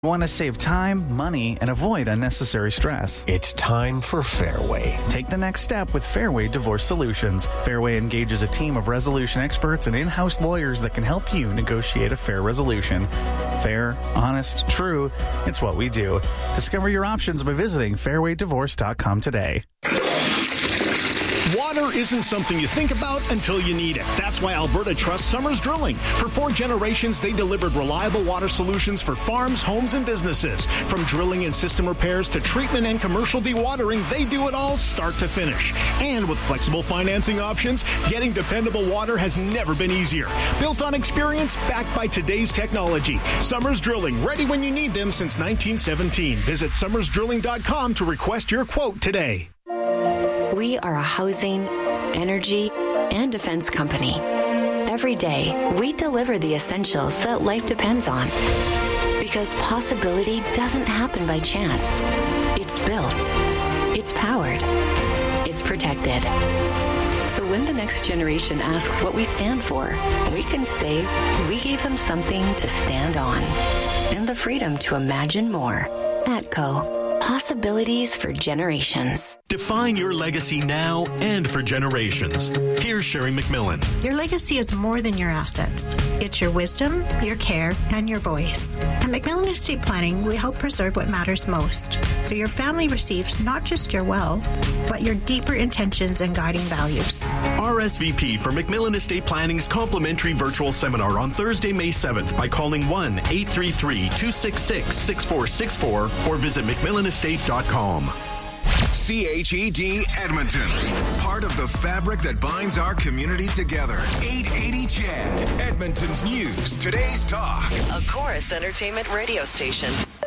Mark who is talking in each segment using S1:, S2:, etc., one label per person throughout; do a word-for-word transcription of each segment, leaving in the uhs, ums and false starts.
S1: Want to save time, money, and avoid unnecessary stress?
S2: It's time for Fairway.
S1: Take the next step with Fairway Divorce Solutions. Fairway engages a team of resolution experts and in-house lawyers that can help you negotiate a fair resolution. Fair, honest, true, it's what we do. Discover your options by visiting fairway divorce dot com today.
S3: Water isn't something you think about until you need it. That's why Alberta trusts Summers Drilling. For four generations, they delivered reliable water solutions for farms, homes, and businesses. From drilling and system repairs to treatment and commercial dewatering, they do it all start to finish. And with flexible financing options, getting dependable water has never been easier. Built on experience, backed by today's technology. Summers Drilling, ready when you need them since nineteen seventeen. Visit summers drilling dot com to request your quote today.
S4: We are a housing, energy, and defense company. Every day, we deliver the essentials that life depends on. Because possibility doesn't happen by chance. It's built. It's powered. It's protected. So when the next generation asks what we stand for, we can say we gave them something to stand on. And the freedom to imagine more. ATCO. Possibilities for generations.
S5: Define your legacy now and for generations. Here's Sherry McMillan.
S6: Your legacy is more than your assets. It's your wisdom, your care, and your voice. At McMillan Estate Planning, we help preserve what matters most, so your family receives not just your wealth, but your deeper intentions and guiding values.
S5: R S V P for McMillan Estate Planning's complimentary virtual seminar on Thursday, May seventh by calling one eight three three, two six six, six four six four or visit mcmillan estate dot com.
S7: C H E D Edmonton, part of the fabric that binds our community together. eight eighty C H E D, Edmonton's news, today's talk.
S8: A Chorus Entertainment radio station.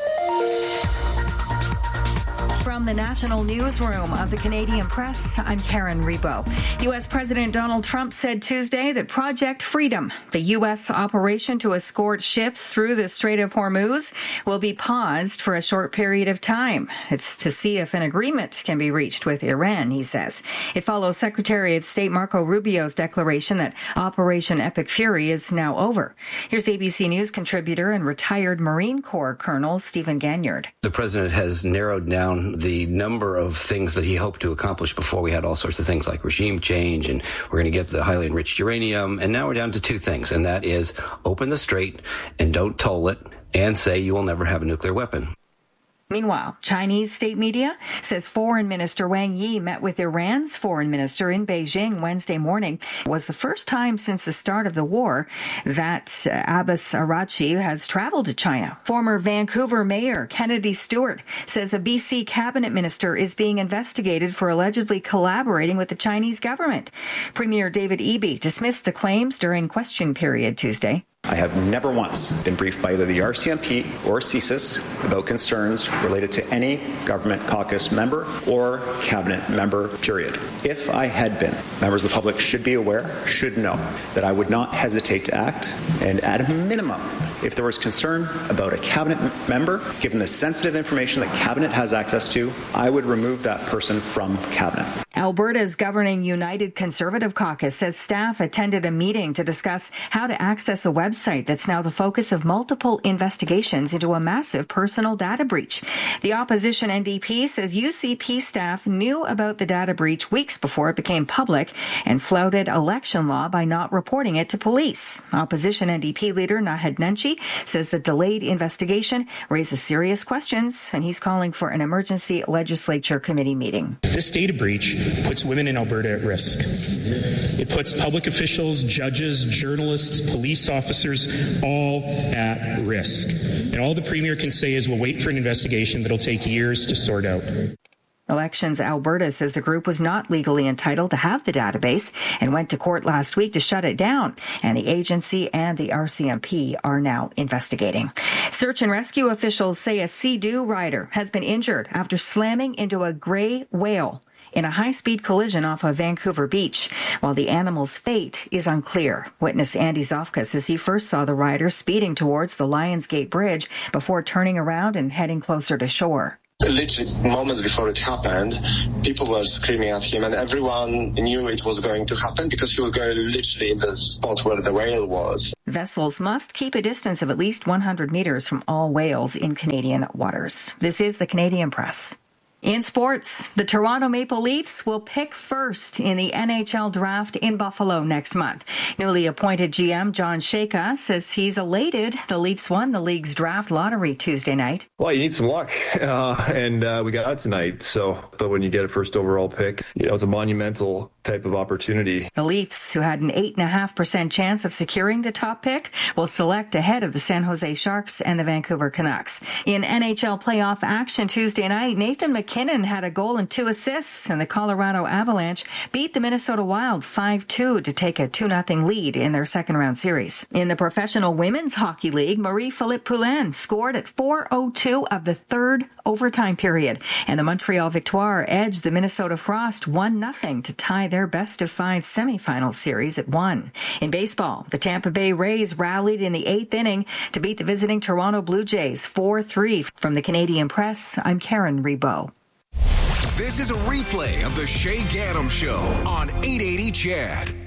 S9: From the National Newsroom of the Canadian Press, I'm Karen Rebo. U S. President Donald Trump said Tuesday that Project Freedom, the U S operation to escort ships through the Strait of Hormuz, will be paused for a short period of time. It's to see if an agreement can be reached with Iran, he says. It follows Secretary of State Marco Rubio's declaration that Operation Epic Fury is now over. Here's A B C News contributor and retired Marine Corps Colonel Stephen Ganyard.
S10: The president has narrowed down the number of things that he hoped to accomplish. Before we had all sorts of things like regime change, and we're going to get the highly enriched uranium, and now we're down to two things, and that is open the strait and don't toll it, and say you will never have a nuclear weapon.
S9: Meanwhile, Chinese state media says Foreign Minister Wang Yi met with Iran's foreign minister in Beijing Wednesday morning. It was the first time since the start of the war that Abbas Araghchi has traveled to China. Former Vancouver Mayor Kennedy Stewart says a B C cabinet minister is being investigated for allegedly collaborating with the Chinese government. Premier David Eby dismissed the claims during question period Tuesday.
S11: I have never once been briefed by either the R C M P or C S I S about concerns related to any government caucus member or cabinet member, period. If I had been, members of the public should be aware, should know, that I would not hesitate to act, and at a minimum, if there was concern about a cabinet member, given the sensitive information that cabinet has access to, I would remove that person from cabinet.
S9: Alberta's governing United Conservative Caucus says staff attended a meeting to discuss how to access a website that's now the focus of multiple investigations into a massive personal data breach. The opposition N D P says U C P staff knew about the data breach weeks before it became public and flouted election law by not reporting it to police. Opposition N D P leader Naheed Nenshi says the delayed investigation raises serious questions, and he's calling for an emergency legislature committee meeting.
S12: This data breach puts women in Alberta at risk. It puts public officials, judges, journalists, police officers all at risk. And all the Premier can say is we'll wait for an investigation that'll take years to sort out.
S9: Elections Alberta says the group was not legally entitled to have the database and went to court last week to shut it down. And the agency and the R C M P are now investigating. Search and rescue officials say a Sea-Doo rider has been injured after slamming into a gray whale in a high-speed collision off of Vancouver Beach. While the animal's fate is unclear. Witness Andy Zofka says he first saw the rider speeding towards the Lionsgate Bridge before turning around and heading closer to shore.
S13: literally moments before it happened, people were screaming at him, and everyone knew it was going to happen because he was going literally in the spot where the whale was.
S9: Vessels must keep a distance of at least one hundred meters from all whales in Canadian waters. This is the Canadian Press. In sports, the Toronto Maple Leafs will pick first in the N H L draft in Buffalo next month. Newly appointed G M John Shaka says he's elated the Leafs won the league's draft lottery Tuesday night.
S14: Well, you need some luck, uh, and uh, we got out tonight. So, but when you get a first overall pick, you know, it's a monumental type of opportunity.
S9: The Leafs, who had an eight point five percent chance of securing the top pick, will select ahead of the San Jose Sharks and the Vancouver Canucks. In N H L playoff action Tuesday night, Nathan McKinnon McKinnon had a goal and two assists, and the Colorado Avalanche beat the Minnesota Wild five two to take a two nothing lead in their second-round series. In the Professional Women's Hockey League, Marie-Philippe Poulin scored at four oh two of the third overtime period, and the Montreal Victoire edged the Minnesota Frost one nothing to tie their best-of-five semifinal series at one. In baseball, the Tampa Bay Rays rallied in the eighth inning to beat the visiting Toronto Blue Jays four three. From the Canadian Press, I'm Karen Rebo.
S7: This is a replay of the Shay Gaddam Show on eight eighty C H A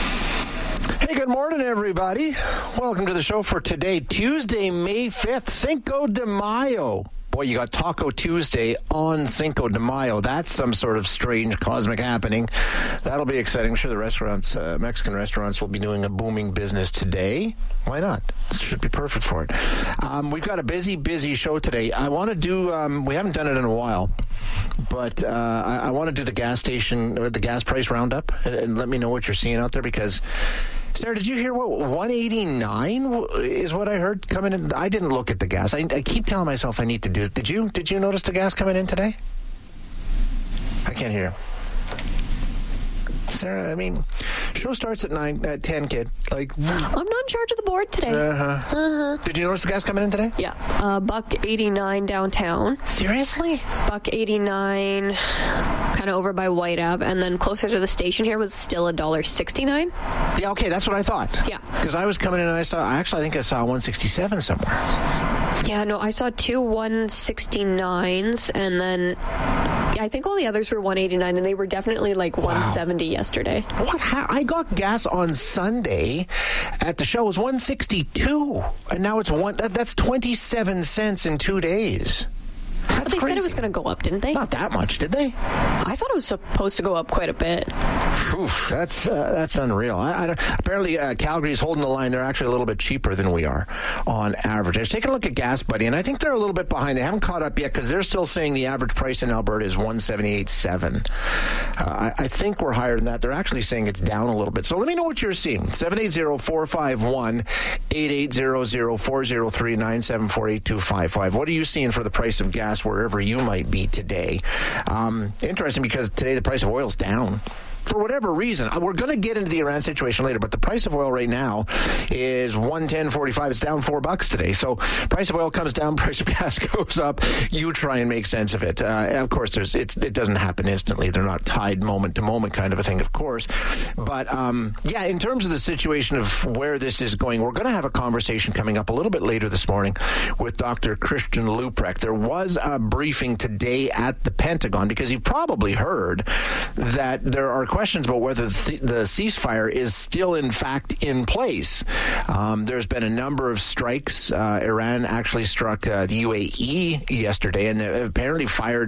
S7: D.
S2: Hey, good morning, everybody. Welcome to the show for today, Tuesday, May fifth, Cinco de Mayo. Boy, you got Taco Tuesday on Cinco de Mayo. That's some sort of strange cosmic happening. That'll be exciting. I'm sure the restaurants, uh, Mexican restaurants, will be doing a booming business today. Why not? This should be perfect for it. Um, we've got a busy, busy show today. I want to do, um, we haven't done it in a while, but uh, I, I want to do the gas station, the gas price roundup, and, and let me know what you're seeing out there, because Sarah, did you hear what one eighty-nine is what I heard coming in? I didn't look at the gas. I, I keep telling myself I need to do it. Did you? Did you notice the gas coming in today? I can't hear. Sarah, I mean, show starts at nine, at ten, kid. Like,
S15: I'm not in charge of the board today.
S2: Uh-huh.
S15: Uh-huh.
S2: Did you notice the gas coming in today?
S15: Yeah. Uh, buck eighty-nine downtown.
S2: Seriously?
S15: Buck eighty-nine, kind of over by White Ave, and then closer to the station here was still a dollar sixty-nine.
S2: Yeah, okay, that's what I thought.
S15: Yeah.
S2: Because I was coming in and I saw, actually, I think I saw one sixty-seven somewhere.
S15: Yeah, no, I saw two one sixty-nines, and then yeah, I think all the others were one eighty-nine, and they were definitely like wow. one seventy yesterday.
S2: What? Ha- I got gas on Sunday at the show. It was one sixty-two, and now it's one. That, that's twenty-seven cents in two days. That's
S15: but they
S2: crazy.
S15: said it was going to go up, didn't they?
S2: Not that much, did they?
S15: I thought it was supposed to go up quite a bit.
S2: Oof, that's uh, that's unreal. I, I don't, apparently, uh, Calgary's holding the line. They're actually a little bit cheaper than we are on average. I was taking a look at Gas Buddy, and I think they're a little bit behind. They haven't caught up yet because they're still saying the average price in Alberta is one seventy-eight point seven. Uh, I, I think we're higher than that. They're actually saying it's down a little bit. So let me know what you're seeing. seven eight zero, four five one, eight eight zero zero, four zero three, nine seven four, eight two five five. What are you seeing for the price of gas wherever you might be today? Um, interesting, because today the price of oil is down. For whatever reason, we're going to get into the Iran situation later, but the price of oil right now is one ten forty-five. It's down four bucks today. So price of oil comes down, price of gas goes up. You try and make sense of it. Uh, of course, there's it's, it doesn't happen instantly. They're not tied moment to moment kind of a thing, of course. But um, yeah, in terms of the situation of where this is going, we're going to have a conversation coming up a little bit later this morning with Doctor Christian Leuprecht. There was a briefing today at the Pentagon, because you've probably heard that there are questions about whether the, the ceasefire is still in fact in place. Um, there's been a number of strikes. Uh, Iran actually struck uh, the U A E yesterday, and they apparently fired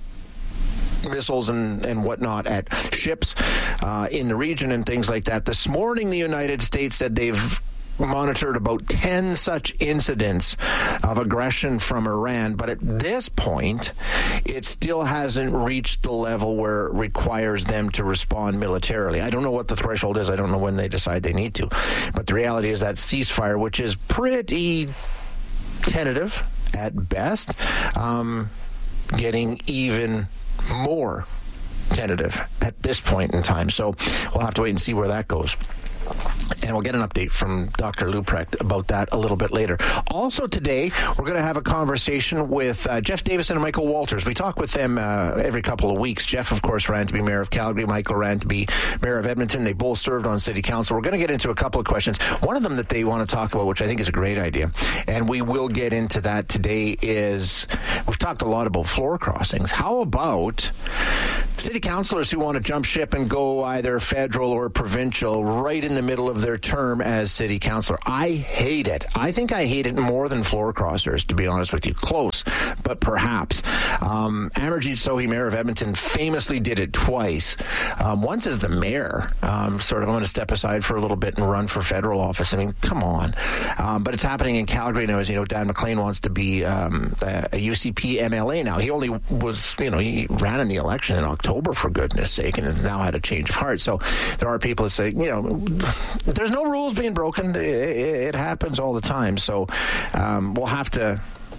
S2: missiles and, and whatnot at ships uh, in the region and things like that. This morning, the United States said they've monitored about ten such incidents of aggression from Iran, but at this point it still hasn't reached the level where it requires them to respond militarily. I don't know what the threshold is. I don't know when they decide they need to, but the reality is that ceasefire, which is pretty tentative at best, um, getting even more tentative at this point in time. So we'll have to wait and see where that goes. And we'll get an update from Doctor Leuprecht about that a little bit later. Also today, we're going to have a conversation with uh, Jeff Davison and Michael Walters. We talk with them uh, every couple of weeks. Jeff, of course, ran to be mayor of Calgary. Michael ran to be mayor of Edmonton. They both served on city council. We're going to get into a couple of questions. One of them that they want to talk about, which I think is a great idea, and we will get into that today, is we've talked a lot about floor crossings. How about city councilors who want to jump ship and go either federal or provincial right in the middle of their term as city councilor? I hate it. I think I hate it more than floor crossers, to be honest with you. Close, but perhaps. Um, Amarjeet Sohi, mayor of Edmonton, famously did it twice. Um, once as the mayor, um, sort of, I'm going to step aside for a little bit and run for federal office. I mean, come on. Um, but it's happening in Calgary now. As you know, Dan McLean wants to be um, a, a U C P M L A now. He only was, you know, he ran in the election in October, for goodness sake, and has now had a change of heart. So there are people that say, you know, there's no rules being broken. It, it happens all the time. So um, we'll have to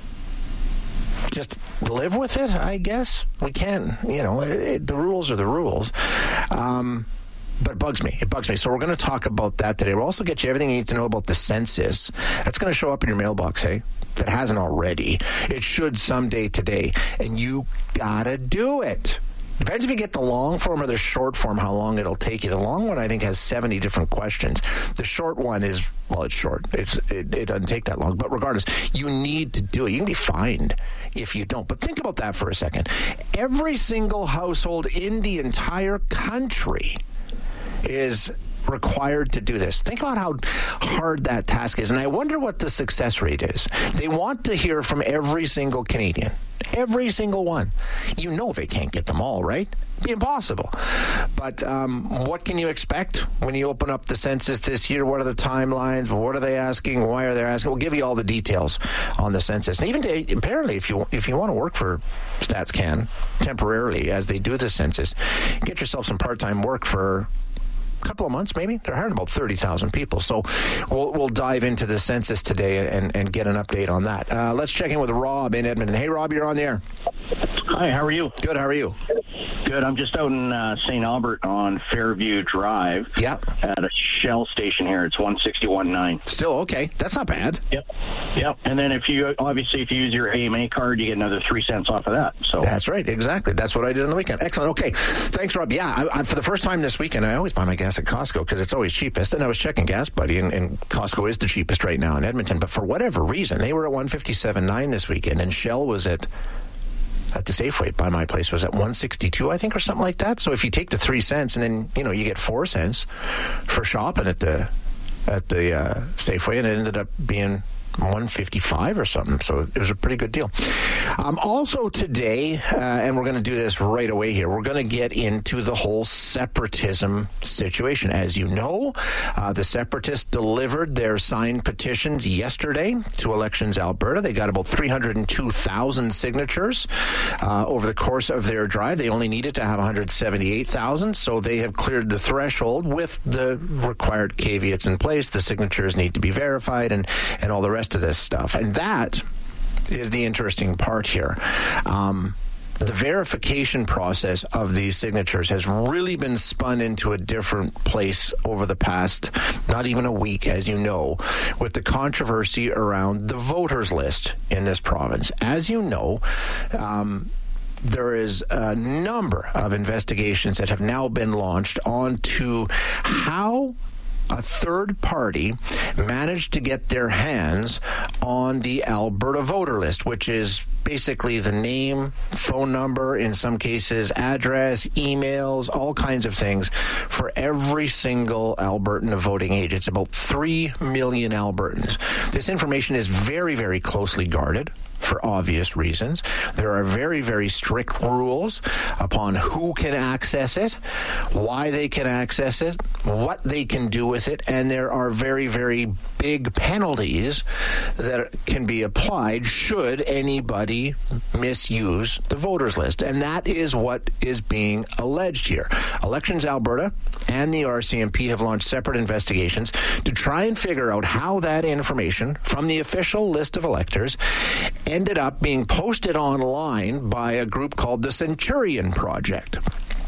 S2: just live with it, I guess. We can't, you know, it, the rules are the rules. Um, but it bugs me. It bugs me. So we're going to talk about that today. We'll also get you everything you need to know about the census. That's going to show up in your mailbox, hey? That hasn't already. It should someday today. And you got to do it. Depends if you get the long form or the short form, how long it'll take you. The long one, I think, has seventy different questions. The short one is, well, it's short. It's it, it doesn't take that long. But regardless, you need to do it. You can be fined if you don't. But think about that for a second. Every single household in the entire country is required to do this. Think about how hard that task is. And I wonder what the success rate is. They want to hear from every single Canadian. Every single one. You know they can't get them all, right? It'd be impossible. But um, what can you expect when you open up the census this year? What are the timelines? What are they asking? Why are they asking? We'll give you all the details on the census. And even to, apparently, if you if you want to work for StatsCan temporarily as they do the census, get yourself some part-time work for couple of months, maybe. They're hiring about thirty thousand people. So we'll we'll dive into the census today and, and get an update on that. Uh, let's check in with Rob in Edmonton. Hey, Rob, you're on the air.
S16: Hi, how are you?
S2: Good, how are you?
S16: Good. I'm just out in uh, Saint Albert on Fairview Drive.
S2: Yeah.
S16: At a Shell station here. It's one sixty-one nine.
S2: Still okay. That's not bad.
S16: Yep. Yep. And then if you, obviously, if you use your A M A card, you get another three cents off of that. So
S2: That's right. Exactly. That's what I did on the weekend. Excellent. Okay. Thanks, Rob. Yeah, I, I, for the first time this weekend, I always buy my gas at Costco because it's always cheapest. And I was checking Gas Buddy, and, and Costco is the cheapest right now in Edmonton. But for whatever reason, they were at one fifty-seven nine this weekend, and Shell was at at the Safeway by my place was at one sixty-two, I think, or something like that. So if you take the three cents and then, you know, you get four cents for shopping at the at the uh, Safeway, and it ended up being one fifty-five or something. So it was a pretty good deal. Um, also today, uh, and we're going to do this right away here, we're going to get into the whole separatism situation. As you know, uh, the separatists delivered their signed petitions yesterday to Elections Alberta. They got about three hundred two thousand signatures uh, over the course of their drive. They only needed to have one hundred seventy-eight thousand, so they have cleared the threshold with the required caveats in place. The signatures need to be verified and, and all the rest of this stuff. And that is the interesting part here. Um, the verification process of these signatures has really been spun into a different place over the past, not even a week, as you know, with the controversy around the voters list in this province. As you know, um, there is a number of investigations that have now been launched onto how a third party managed to get their hands on the Alberta voter list, which is basically the name, phone number, in some cases address, emails, all kinds of things for every single Albertan of voting age. It's about three million Albertans. This information is very, very closely guarded for obvious reasons. There are very, very strict rules upon who can access it, why they can access it, what they can do with it, and there are very, very big penalties that can be applied should anybody misuse the voters list. And that is what is being alleged here. Elections Alberta and the R C M P have launched separate investigations to try and figure out how that information from the official list of electors ended up being posted online by a group called the Centurion Project.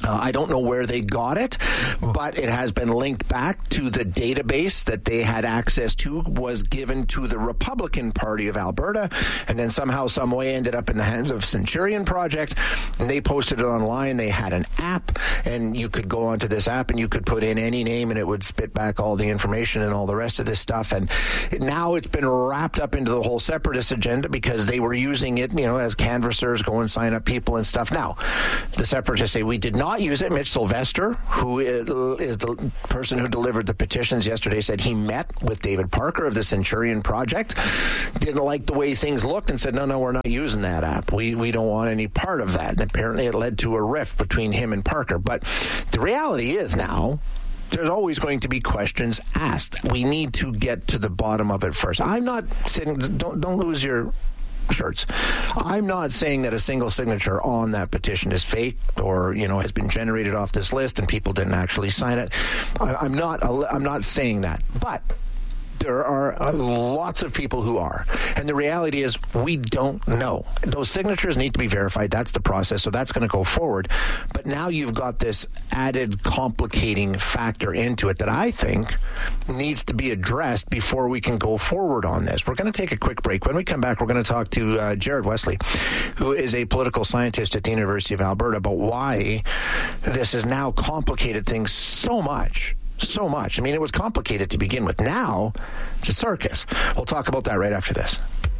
S2: Uh, I don't know where they got it, but it has been linked back to the database that they had access to, was given to the Republican Party of Alberta, and then somehow, some way ended up in the hands of Centurion Project, and they posted it online. They had an app, and you could go onto this app and you could put in any name and it would spit back all the information and all the rest of this stuff. And now it's been wrapped up into the whole separatist agenda because they were using it, you know, as canvassers, go and sign up people and stuff. Now, the separatists say we did not Not use it. Mitch Sylvester, who is the person who delivered the petitions yesterday, said he met with David Parker of the Centurion Project, didn't like the way things looked, and said, no, no, we're not using that app. We we don't want any part of that. And apparently it led to a rift between him and Parker. But the reality is now, there's always going to be questions asked. We need to get to the bottom of it first. I'm not saying, don't, don't lose your shirts. I'm not saying that a single signature on that petition is fake or, you know, has been generated off this list and people didn't actually sign it. I, I'm not. I'm not saying that, but there are lots of people who are. And the reality is we don't know. Those signatures need to be verified. That's the process. So that's going to go forward. But now you've got this added complicating factor into it that I think needs to be addressed before we can go forward on this. We're going to take a quick break. When we come back, we're going to talk to uh, Jared Wesley, who is a political scientist at the University of Alberta, about why this has now complicated things so much. So much. I mean, it was complicated to begin with. Now, it's a circus. We'll talk about that right after this.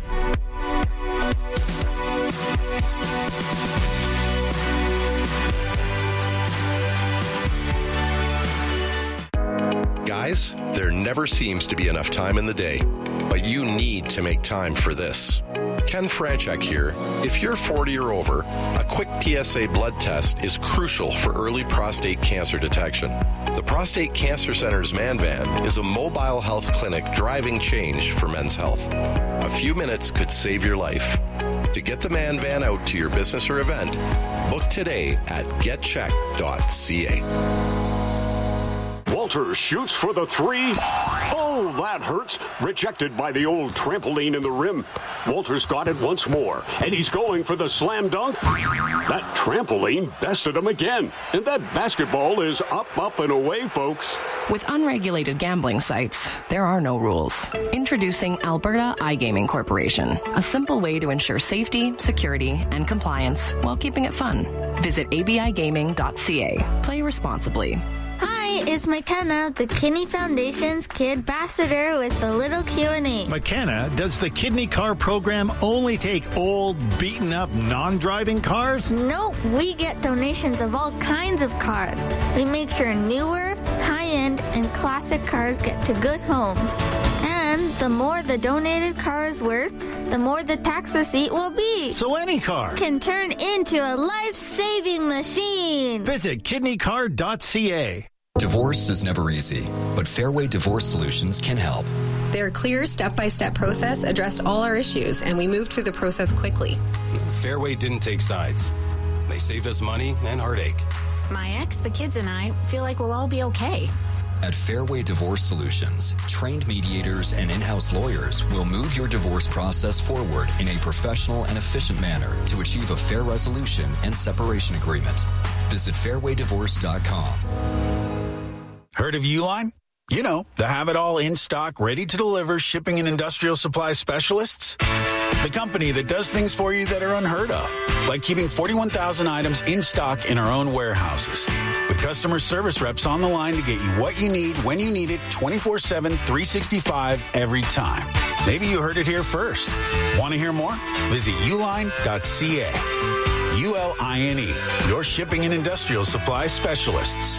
S17: Guys, there never seems to be enough time in the day, but you need to make time for this. Ken Franchuk here. If you're forty or over, a quick P S A blood test is crucial for early prostate cancer detection. The Prostate Cancer Center's Man Van is a mobile health clinic driving change for men's health. A few minutes could save your life. To get the Man Van out to your business or event, book today at get check dot c a.
S18: Walter shoots for the three. Oh, that hurts. Rejected by the old trampoline in the rim. Walter's got it once more, and he's going for the slam dunk. That trampoline bested him again, and that basketball is up, up, and away, folks.
S19: With unregulated gambling sites, there are no rules. Introducing Alberta iGaming Corporation, a simple way to ensure safety, security, and compliance while keeping it fun. Visit a b i gaming dot c a. Play responsibly.
S20: Hi, it's McKenna, the Kidney Foundation's Kid Ambassador with a little Q and A.
S3: McKenna, does the Kidney Car program only take old, beaten-up, non-driving cars?
S20: Nope, we get donations of all kinds of cars. We make sure newer, high-end, and classic cars get to good homes. And the more the donated car is worth, the more the tax receipt will be.
S3: So any car
S20: can turn into a life-saving machine.
S3: Visit kidney car dot c a.
S21: Divorce is never easy, but Fairway Divorce Solutions can help.
S22: Their clear step-by-step process addressed all our issues, and we moved through the process quickly.
S23: Fairway didn't take sides. They saved us money and heartache.
S24: My ex, the kids, and I feel like we'll all be okay.
S21: At Fairway Divorce Solutions, trained mediators and in-house lawyers will move your divorce process forward in a professional and efficient manner to achieve a fair resolution and separation agreement. Visit fairway divorce dot com.
S25: Heard of Uline? You know, the have-it-all in-stock, ready-to-deliver shipping and industrial supply specialists. The company that does things for you that are unheard of, like keeping forty-one thousand items in stock in our own warehouses. With customer service reps on the line to get you what you need, when you need it, twenty-four seven, three sixty-five, every time. Maybe you heard it here first. Want to hear more? Visit uline dot c a. U L I N E, your shipping and industrial supply specialists.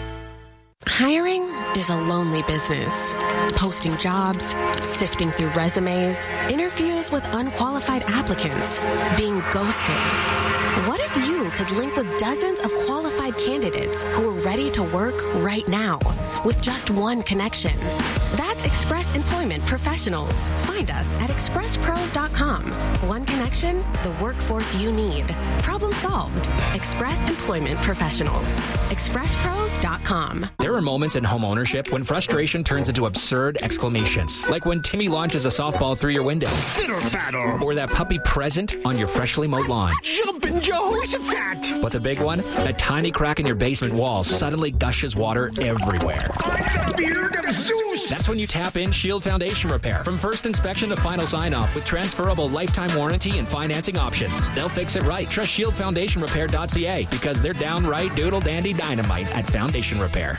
S26: Hiring is a lonely business. Posting jobs, sifting through resumes, interviews with unqualified applicants, being ghosted. What if you could link with dozens of qualified candidates who are ready to work right now with just one connection? That's Trust Express Employment Professionals. Find us at express pros dot com. One connection, the workforce you need. Problem solved. Express Employment Professionals. express pros dot com.
S1: There are moments in home ownership when frustration turns into absurd exclamations. Like when Timmy launches a softball through your window.
S4: Fiddle faddle.
S1: Or that puppy present on your freshly mowed lawn.
S4: Jumpin' Jehoshaphat.
S1: But the big one? That tiny crack in your basement wall suddenly gushes water everywhere.
S4: I'm the beard of Zeus.
S1: That's when you tap in Shield Foundation Repair. From first inspection to final sign-off with transferable lifetime warranty and financing options. They'll fix it right. Trust shield foundation repair dot c a because they're downright doodle dandy dynamite at Foundation Repair.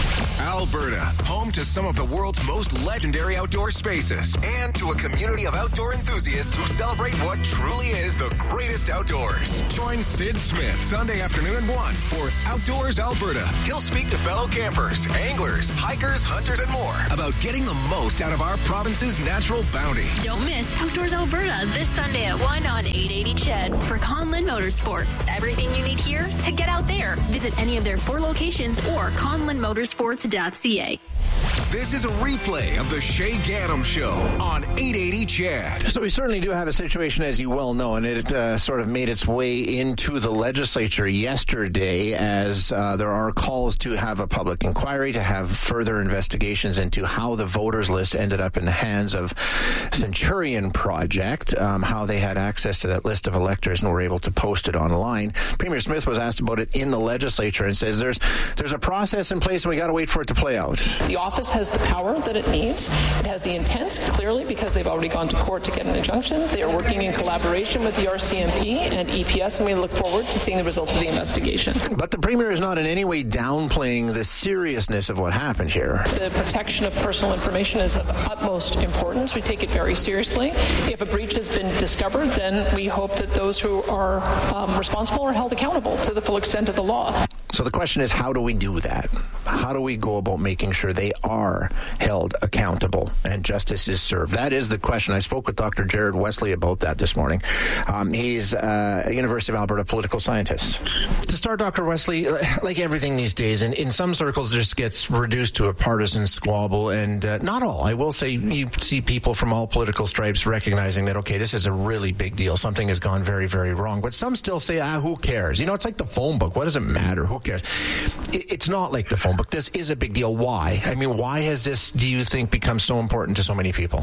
S7: Alberta, home to some of the world's most legendary outdoor spaces and to a community of outdoor enthusiasts who celebrate what truly is the greatest outdoors. Join Sid Smith Sunday afternoon at one for Outdoors Alberta. He'll speak to fellow campers, anglers, hikers, hunters, and more about getting the most out of our province's natural bounty.
S24: Don't miss Outdoors Alberta this Sunday at one on eight eighty C H E D for Conlin Motorsports. Everything you need here to get out there. Visit any of their four locations or conlin motorsports dot c a.
S7: This is a replay of the Shay Gaddam Show on eight eighty C H E D.
S2: So we certainly do have a situation, as you well know, and it uh, sort of made its way into the legislature yesterday as uh, there are calls to have a public inquiry, to have further investigations into how the voters list ended up in the hands of Centurion Project, um, how they had access to that list of electors and were able to post it online. Premier Smith was asked about it in the legislature and says there's there's a process in place and we got to wait for it to play out.
S5: The office has the power that it needs. It has the intent, clearly, because they've already gone to court to get an injunction. They are working in collaboration with the R C M P and E P S, and we look forward to seeing the results of the investigation.
S2: But the Premier is not in any way downplaying the seriousness of what happened here.
S5: The protection of personal information is of utmost importance. We take it very seriously. If a breach has been discovered, then we hope that those who are um, responsible are held accountable to the full extent of the law.
S2: So the question is, how do we do that? How do we go about making sure they are held accountable and justice is served? That is the question. I spoke with Doctor Jared Wesley about that this morning. Um, he's uh, a University of Alberta political scientist. To start, Doctor Wesley, like everything these days, in, in some circles, this gets reduced to a partisan squabble, and uh, not all. I will say you see people from all political stripes recognizing that, okay, this is a really big deal. Something has gone very, very wrong. But some still say, ah, who cares? You know, it's like the phone book. What does it matter? Who cares? It, it's not like the phone book. This is a big deal. Why? I mean, why has this, do you think, become so important to so many people?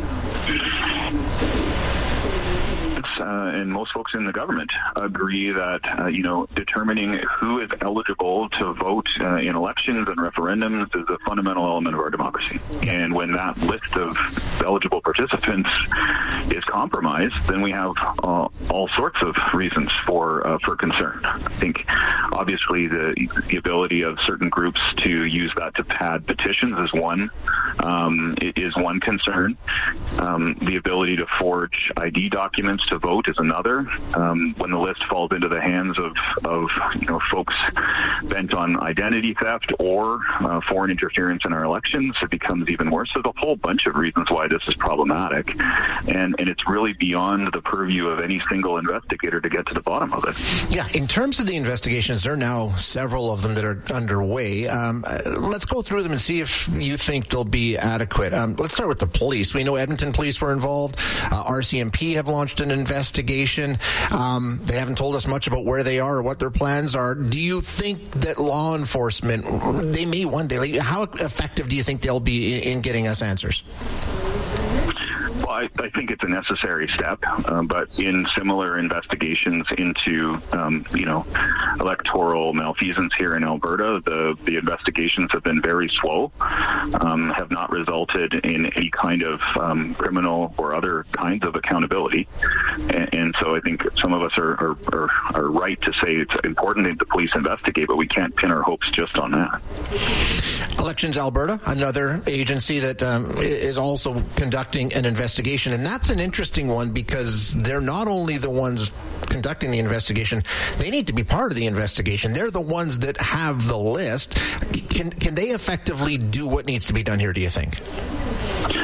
S6: Uh, and most folks in the government agree that, uh, you know, determining who is eligible to vote uh, in elections and referendums is a fundamental element of our democracy. And when that list of eligible participants is compromised, then we have uh, all sorts of reasons for uh, for concern. I think, obviously, the, the ability of certain groups to use that to pad petitions is one, um, it is one concern. Um, the ability to forge I D documents to vote is another. Um, when the list falls into the hands of, of you know, folks bent on identity theft or uh, foreign interference in our elections, it becomes even worse. There's a whole bunch of reasons why this is problematic, and, and it's really beyond the purview of any single investigator to get to the bottom of it.
S2: Yeah, in terms of the investigations, there are now several of them that are underway. Um, let's go through them and see if you think they'll be adequate. Um, let's start with the police. We know Edmonton Police were involved. Uh, R C M P have launched an investigation. Um, they haven't told us much about where they are or what their plans are. Do you think that law enforcement, they may one day, like, how effective do you think they'll be in, in getting us answers?
S6: Well, I, I think it's a necessary step, uh, but in similar investigations into, um, you know, electoral malfeasance here in Alberta, the, the investigations have been very slow, um, have not resulted in any kind of um, criminal or other kinds of accountability. And, and so I think some of us are, are, are, are right to say it's important that the police investigate, but we can't pin our hopes just on that.
S2: Elections Alberta, another agency that um, is also conducting an investigation, and that's an interesting one because they're not only the ones conducting the investigation, they need to be part of the investigation. They're the ones that have the list. Can can they effectively do what needs to be done here, do you think?
S6: Well, I think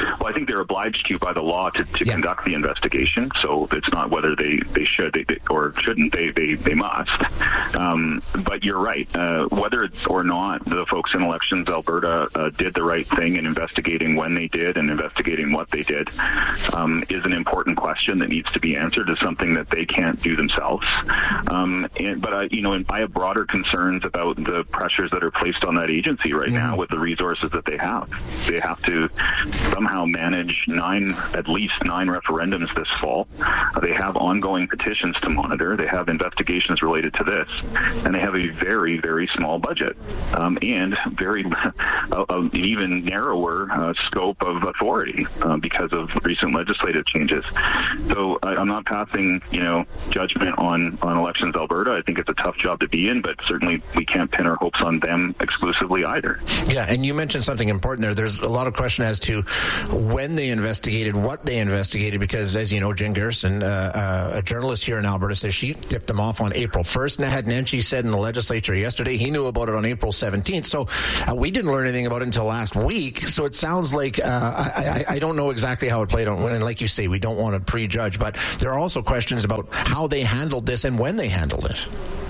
S6: think they're obliged to by the law to, to yeah. conduct the investigation. So it's not whether they, they should they, they, or shouldn't. They they, they must. Um, but you're right. Uh, whether or not the folks in Elections Alberta uh, did the right thing in investigating when they did and investigating what they did um, is an important question that needs to be answered. Is something that they can't do themselves. Um, and, but I, you know, I have broader concerns about the pressures that are placed on that agency right mm-hmm. now with the resources that they have. They have to somehow manage nine, at least nine referendums this fall. Uh, they have ongoing petitions to monitor. They have investigations related to this, and they have a very, very small budget um, and very uh, uh, even narrower uh, scope of authority uh, because of recent legislative changes. So I, I'm not passing, you know, judgment on on Elections Alberta. I think it's a tough job to be in, but certainly we can't pin our hopes on them exclusively either.
S2: Yeah, and you mentioned something important there. There's a lot of question as to when they investigated, what they investigated, because as you know, Jen Gerson, uh, uh, a journalist here in Alberta, says she tipped them off on April first. Naheed Nenshi said in the legislature yesterday he knew about it on April seventeenth. So uh, we didn't learn anything about it until last week. So it sounds like uh, I, I, I don't know exactly how it played out. And like you say, we don't want to prejudge, but there are also questions about how they handled this and when they handled it.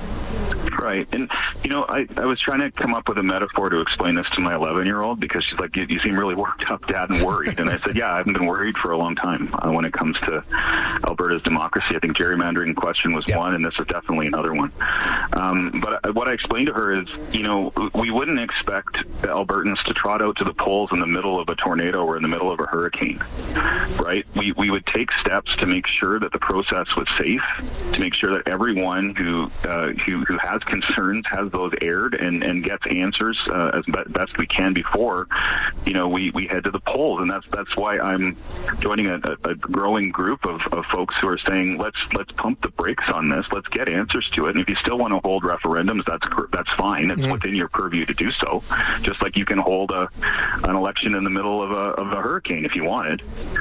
S6: Right. And, you know, I, I was trying to come up with a metaphor to explain this to my eleven-year-old because she's like, you, you seem really worked up, Dad, and worried. And I said, yeah, I haven't been worried for a long time uh, when it comes to Alberta's democracy. I think gerrymandering question was yep. one, and this is definitely another one. Um, but what I explained to her is, you know, we wouldn't expect Albertans to trot out to the polls in the middle of a tornado or in the middle of a hurricane, right? We, we would take steps to make sure that the process was safe, to make sure that everyone who, uh, who, who has concerns has those aired and, and gets answers uh, as best we can before, you know, we, we head to the polls. And that's that's why I'm joining a, a growing group of, of folks who are saying, let's let's pump the brakes on this. Let's get answers to it. And if you still want to hold referendums, that's that's fine. It's mm-hmm. within your purview to do so. Just like you can hold a an election in the middle of a, of a hurricane if you wanted.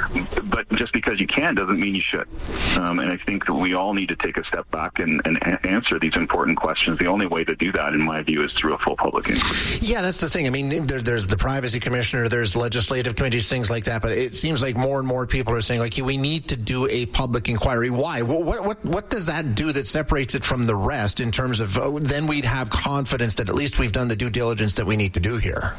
S6: But just because you can doesn't mean you should. Um, and I think that we all need to take a step back and, and a- answer these important questions. The only way to do that, in my view, is through a full public inquiry.
S2: Yeah, that's the thing. I mean, there, there's the privacy commissioner, there's legislative committees, things like that. But it seems like more and more people are saying, like, we need to do a public inquiry. Why? What what what does that do that separates it from the rest in terms of uh, then we'd have confidence that at least we've done the due diligence that we need to do here?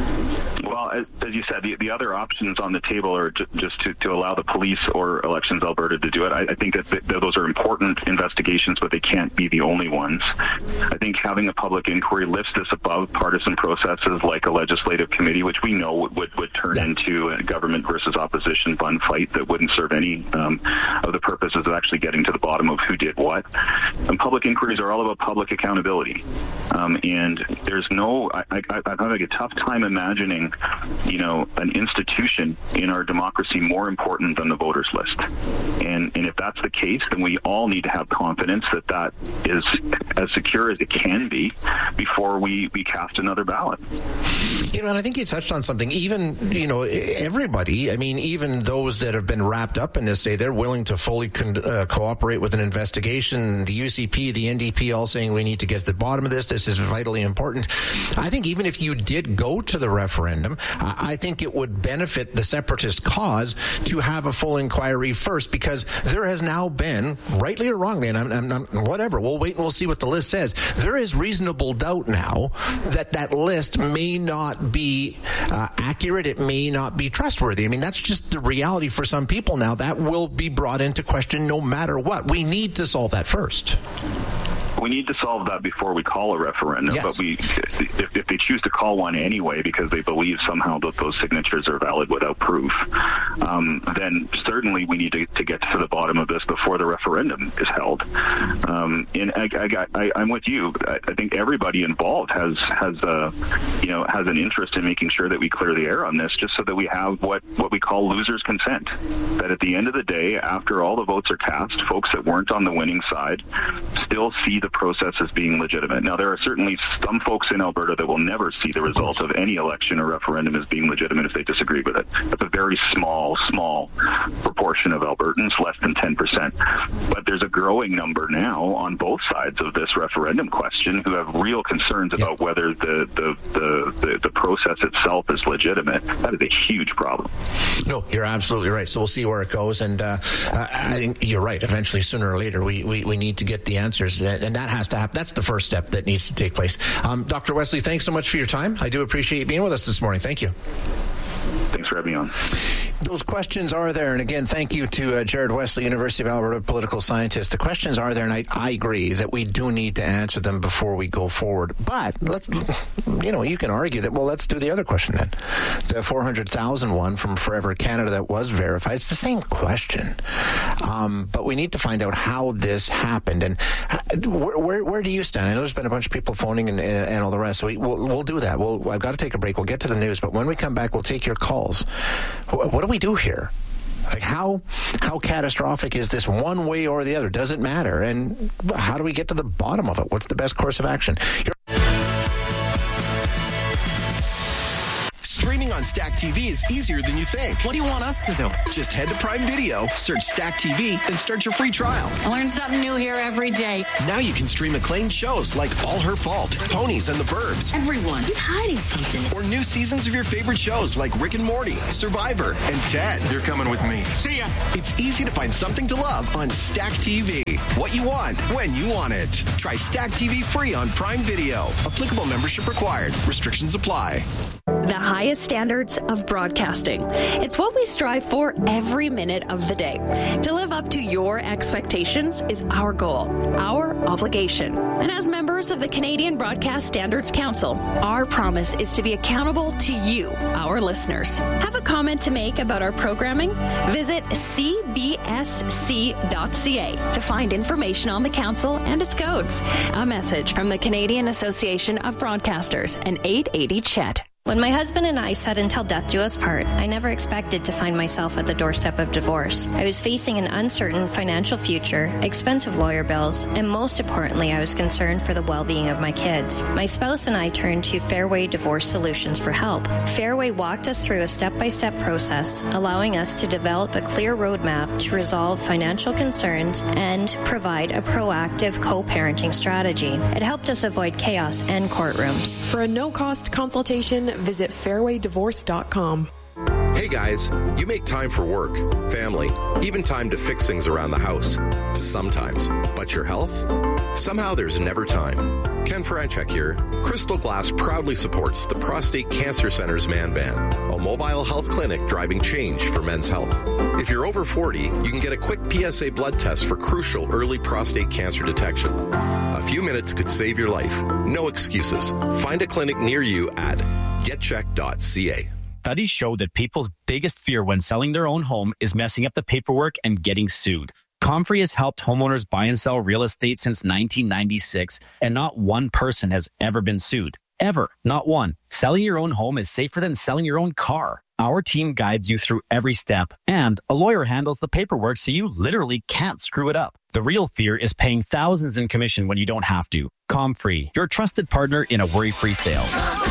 S6: Well, as, as you said, the, the other options on the table are ju- just to, to allow the police or Elections Alberta to do it. I, I think that th- those are important investigations, but they can't be the only ones. I think having a public inquiry lifts this above partisan processes like a legislative committee, which we know would, would, would turn yeah. into a government versus opposition bun fight that wouldn't serve any um, of the purposes of actually getting to the bottom of who did what. And public inquiries are all about public accountability. Um, and there's no, I, I, I'm having a tough time imagining, you know, an institution in our democracy more important than the voters list. And and if that's the case, then we all need to have confidence that that is as secure as it can be before we, we cast another ballot.
S2: You know, and I think you touched on something. Even, you know, everybody, I mean, even those that have been wrapped up in this say they're willing to fully con- uh, cooperate with an investigation. The U C P, the N D P all saying we need to get to the bottom of this. This is vitally important. I think even if you did go to the referendum, I think it would benefit the separatist cause to have a full inquiry first, because there has now been, rightly or wrongly, and I'm, I'm, I'm, whatever, we'll wait and we'll see what the list says. There is reasonable doubt now that that list may not be uh, accurate. It may not be trustworthy. I mean, that's just the reality for some people now. That will be brought into question no matter what. We need to solve that first.
S6: We need to solve that before we call a referendum,
S2: yes.
S6: but we, if, if they choose to call one anyway because they believe somehow that those signatures are valid without proof, um, then certainly we need to, to get to the bottom of this before the referendum is held. Um, and I, I, I, I'm with you. I, I think everybody involved has has a, you know, has an interest in making sure that we clear the air on this, just so that we have what, what we call losers' consent. That at the end of the day, after all the votes are cast, folks that weren't on the winning side still see the process as being legitimate. Now, there are certainly some folks in Alberta that will never see the result of any election or referendum as being legitimate if they disagree with it. That's a very small, small proportion of Albertans, less than ten percent. But there's a growing number now on both sides of this referendum question who have real concerns about whether the, the, the, the, the process itself is legitimate. That is a huge problem.
S2: No, you're absolutely right. So we'll see where it goes. And uh, I think you're right. Eventually, sooner or later, we, we, we need to get the answers. And that has to happen. That's the first step that needs to take place. Um, Doctor Wesley, thanks so much for your time. I do appreciate you being with us this morning. Thank you.
S6: Thanks for having me on.
S2: Those questions are there. And again, thank you to uh, Jared Wesley, University of Alberta political scientist. The questions are there, and I, I agree that we do need to answer them before we go forward. But let's, you know, you can argue that, well, let's do the other question then. The four hundred thousand one from Forever Canada that was verified. It's the same question. Um, but we need to find out how this happened. And where, where, where do you stand? I know there's been a bunch of people phoning and, and all the rest. So we, we'll, we'll do that. We'll, I've got to take a break. We'll get to the news. But when we come back, we'll take your calls. What do we do here? Like how how catastrophic is this one way or the other? Does it matter? And how do we get to the bottom of it? What's the best course of action? You're-
S8: Streaming on Stack T V is easier than you think. What do you want us to do? Just head to Prime Video, search Stack T V, and start your free trial.
S10: I learn something new here every day.
S8: Now you can stream acclaimed shows like All Her Fault, Ponies and the Burbs.
S10: Everyone is hiding something.
S8: Or new seasons of your favorite shows like Rick and Morty, Survivor, and Ted.
S25: You're coming with me.
S8: See ya. It's easy to find something to love on Stack T V. What you want, when you want it. Try Stack T V free on Prime Video. Applicable membership required. Restrictions apply.
S11: The highest standards of broadcasting. It's what we strive for every minute of the day. To live up to your expectations is our goal, our obligation. And as members of the Canadian Broadcast Standards Council, our promise is to be accountable to you, our listeners. Have a comment to make about our programming? Visit c b s c dot c a to find information on the council and its codes. A message from the Canadian Association of Broadcasters and eight eighty C H E D.
S12: When my husband and I said until death do us part, I never expected to find myself at the doorstep of divorce. I was facing an uncertain financial future, expensive lawyer bills, and most importantly, I was concerned for the well-being of my kids. My spouse and I turned to Fairway Divorce Solutions for help. Fairway walked us through a step-by-step process, allowing us to develop a clear roadmap to resolve financial concerns and provide a proactive co-parenting strategy. It helped us avoid chaos and courtrooms.
S13: For a no-cost consultation, visit fairway divorce dot com.
S17: Hey guys, you make time for work, family, even time to fix things around the house. Sometimes. But your health? Somehow there's never time. Ken Franchek here. Crystal Glass proudly supports the Prostate Cancer Center's Man Van, a mobile health clinic driving change for men's health. If you're over forty, you can get a quick P S A blood test for crucial early prostate cancer detection. A few minutes could save your life. No excuses. Find a clinic near you at get check dot c a.
S14: Studies show that people's biggest fear when selling their own home is messing up the paperwork and getting sued. Comfrey has helped homeowners buy and sell real estate since nineteen ninety-six, and not one person has ever been sued. Ever. Not one. Selling your own home is safer than selling your own car. Our team guides you through every step, and a lawyer handles the paperwork so you literally can't screw it up. The real fear is paying thousands in commission when you don't have to. Comfrey, your trusted partner in a worry-free sale.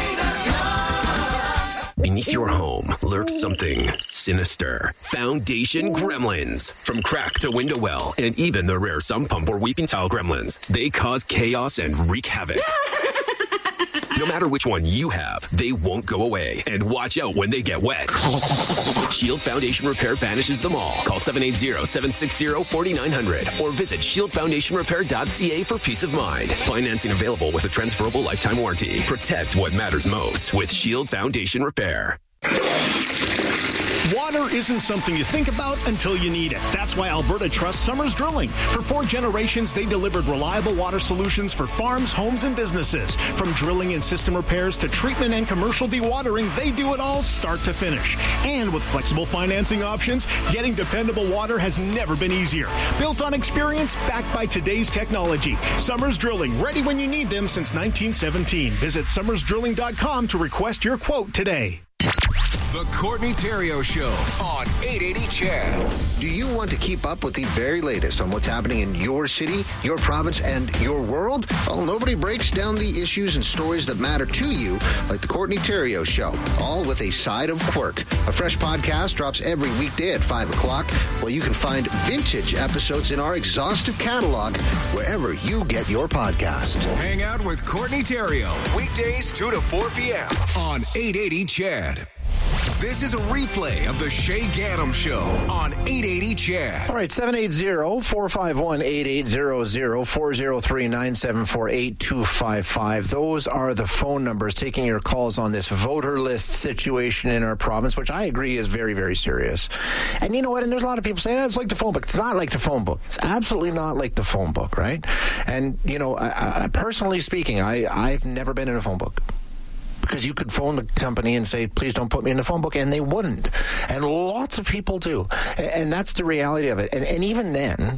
S27: Beneath your home lurks something sinister. Foundation Gremlins. From crack to window well, and even the rare sump pump or weeping tile gremlins, they cause chaos and wreak havoc. No matter which one you have, they won't go away. And watch out when they get wet. Shield Foundation Repair banishes them all. Call seven eight zero, seven six zero, four nine zero zero or visit shield foundation repair dot c a for peace of mind. Financing available with a transferable lifetime warranty. Protect what matters most with Shield Foundation Repair.
S3: Water isn't something you think about until you need it. That's why Alberta trusts Summers Drilling. For four generations, they delivered reliable water solutions for farms, homes, and businesses. From drilling and system repairs to treatment and commercial dewatering, they do it all start to finish. And with flexible financing options, getting dependable water has never been easier. Built on experience, backed by today's technology. Summers Drilling, ready when you need them since nineteen seventeen. Visit summers drilling dot com to request your quote today.
S7: The Courtney Theriault Show on eight eighty C H E D.
S9: Do you want to keep up with the very latest on what's happening in your city, your province, and your world? Well, nobody breaks down the issues and stories that matter to you like The Courtney Theriault Show, all with a side of quirk. A fresh podcast drops every weekday at five o'clock, where you can find vintage episodes in our exhaustive catalog wherever you get your podcast.
S7: Hang out with Courtney Theriault, weekdays two to four p.m. on eight eighty C H E D. This is a replay of the Shay Gaddam Show on eight eighty C H E D.
S2: All right, seven eight zero, four five one, eight eight zero zero, four zero three, nine seven four, eight two five five. Those are the phone numbers taking your calls on this voter list situation in our province, which I agree is very, very serious. And you know what? And there's a lot of people saying, oh, it's like the phone book. It's not like the phone book. It's absolutely not like the phone book, right? And, you know, I, I, personally speaking, I, I've never been in a phone book. Because you could phone the company and say, please don't put me in the phone book, and they wouldn't. And lots of people do. And that's the reality of it. And, and even then,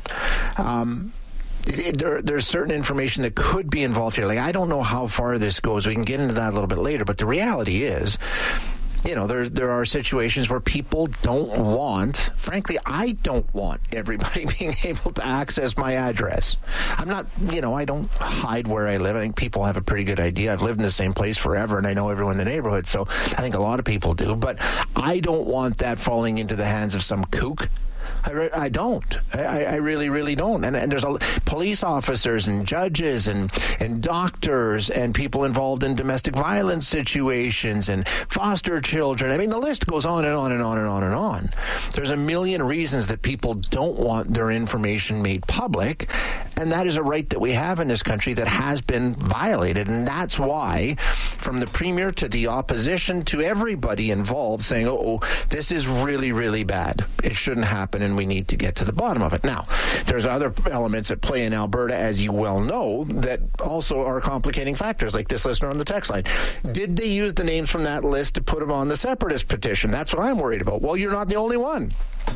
S2: um, it, there, there's certain information that could be involved here. Like, I don't know how far this goes. We can get into that a little bit later. But the reality is, you know, there there are situations where people don't want, frankly, I don't want everybody being able to access my address. I'm not, you know, I don't hide where I live. I think people have a pretty good idea. I've lived in the same place forever, and I know everyone in the neighborhood, so I think a lot of people do. But I don't want that falling into the hands of some kook. I, re- I don't. I, I really, really don't. And, and there's a, police officers and judges and, and doctors and people involved in domestic violence situations and foster children. I mean, the list goes on and on and on and on and on. There's a million reasons that people don't want their information made public, and that is a right that we have in this country that has been violated. And that's why, from the premier to the opposition to everybody involved, saying, oh, this is really, really bad. It shouldn't happen, and we need to get to the bottom of it. Now, there's other elements at play in Alberta, as you well know, that also are complicating factors, like this listener on the text line. Did they use the names from that list to put them on the separatist petition? That's what I'm worried about. Well, you're not the only one.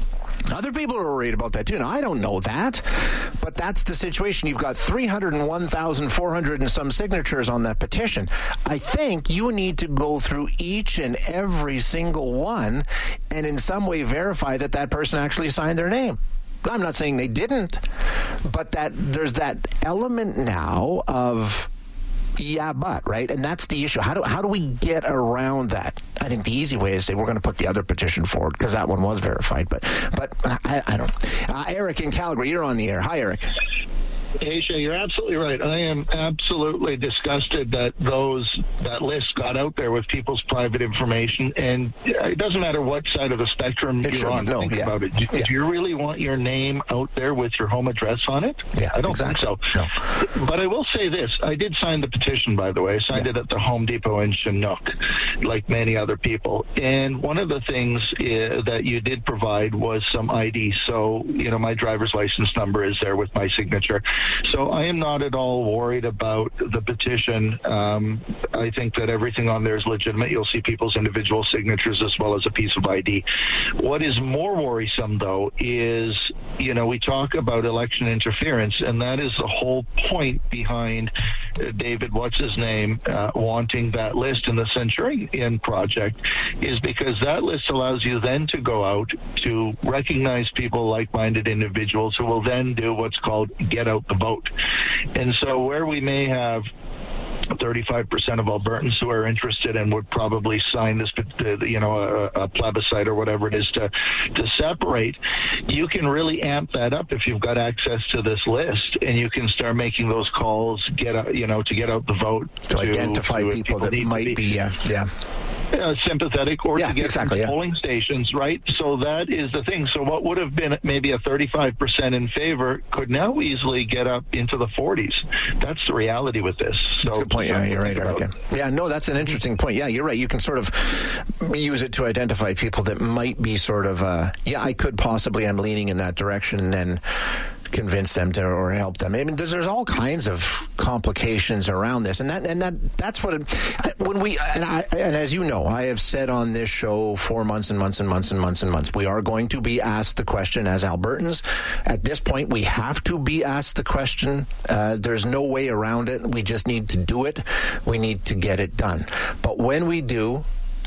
S2: Other people are worried about that, too. Now, I don't know that, but that's the situation. You've got three hundred one thousand four hundred and some signatures on that petition. I think you need to go through each and every single one and in some way verify that that person actually signed their name. I'm not saying they didn't, but that there's that element now of... yeah, but, right? And that's the issue. How do how do we get around that? I think the easy way is to say we're going to put the other petition forward because that one was verified. But but I, I don't. Uh, Eric in Calgary, you're on the air. Hi, Eric.
S15: Hey, Shay, you're absolutely right. I am absolutely disgusted that those that list got out there with people's private information, and it doesn't matter what side of the spectrum it you're on. No, think yeah. about it. Do, yeah. do you really want your name out there with your home address on it?
S2: Yeah,
S15: I don't
S2: exactly.
S15: think so. No. But I will say this: I did sign the petition, by the way. I signed yeah. it at the Home Depot in Chinook, like many other people. And one of the things uh, that you did provide was some I D. So, you know, my driver's license number is there with my signature. So I am not at all worried about the petition. Um, I think that everything on there is legitimate. You'll see people's individual signatures as well as a piece of I D. What is more worrisome, though, is, you know, we talk about election interference, and that is the whole point behind uh, David, what's his name, uh, wanting that list in the Centurion Project, is because that list allows you then to go out to recognize people, like-minded individuals, who will then do what's called get out the vote. And so where we may have thirty-five percent of Albertans who are interested and would probably sign this, you know, a, a plebiscite or whatever it is to to separate, you can really amp that up if you've got access to this list, and you can start making those calls, get out, you know, to get out the vote,
S2: to, to identify to people, people that might be, be yeah, yeah.
S15: Uh, sympathetic or
S2: yeah,
S15: to get
S2: exactly,
S15: from polling
S2: yeah.
S15: stations, right? So that is the thing. So what would have been maybe a thirty-five percent in favor could now easily get up into the forties. That's the reality with this. So,
S2: that's a good point. Yeah, you're right, Eric. Yeah, no, that's an interesting point. Yeah, you're right. You can sort of use it to identify people that might be sort of, uh, yeah, I could possibly, I'm leaning in that direction, and then convince them to or help them. I mean, there's, there's all kinds of complications around this, and that and that that's what it, when we and I and as you know, I have said on this show for months and months and months and months and months, we are going to be asked the question as Albertans. At this point, we have to be asked the question. Uh, there's no way around it. We just need to do it. We need to get it done. But when we do,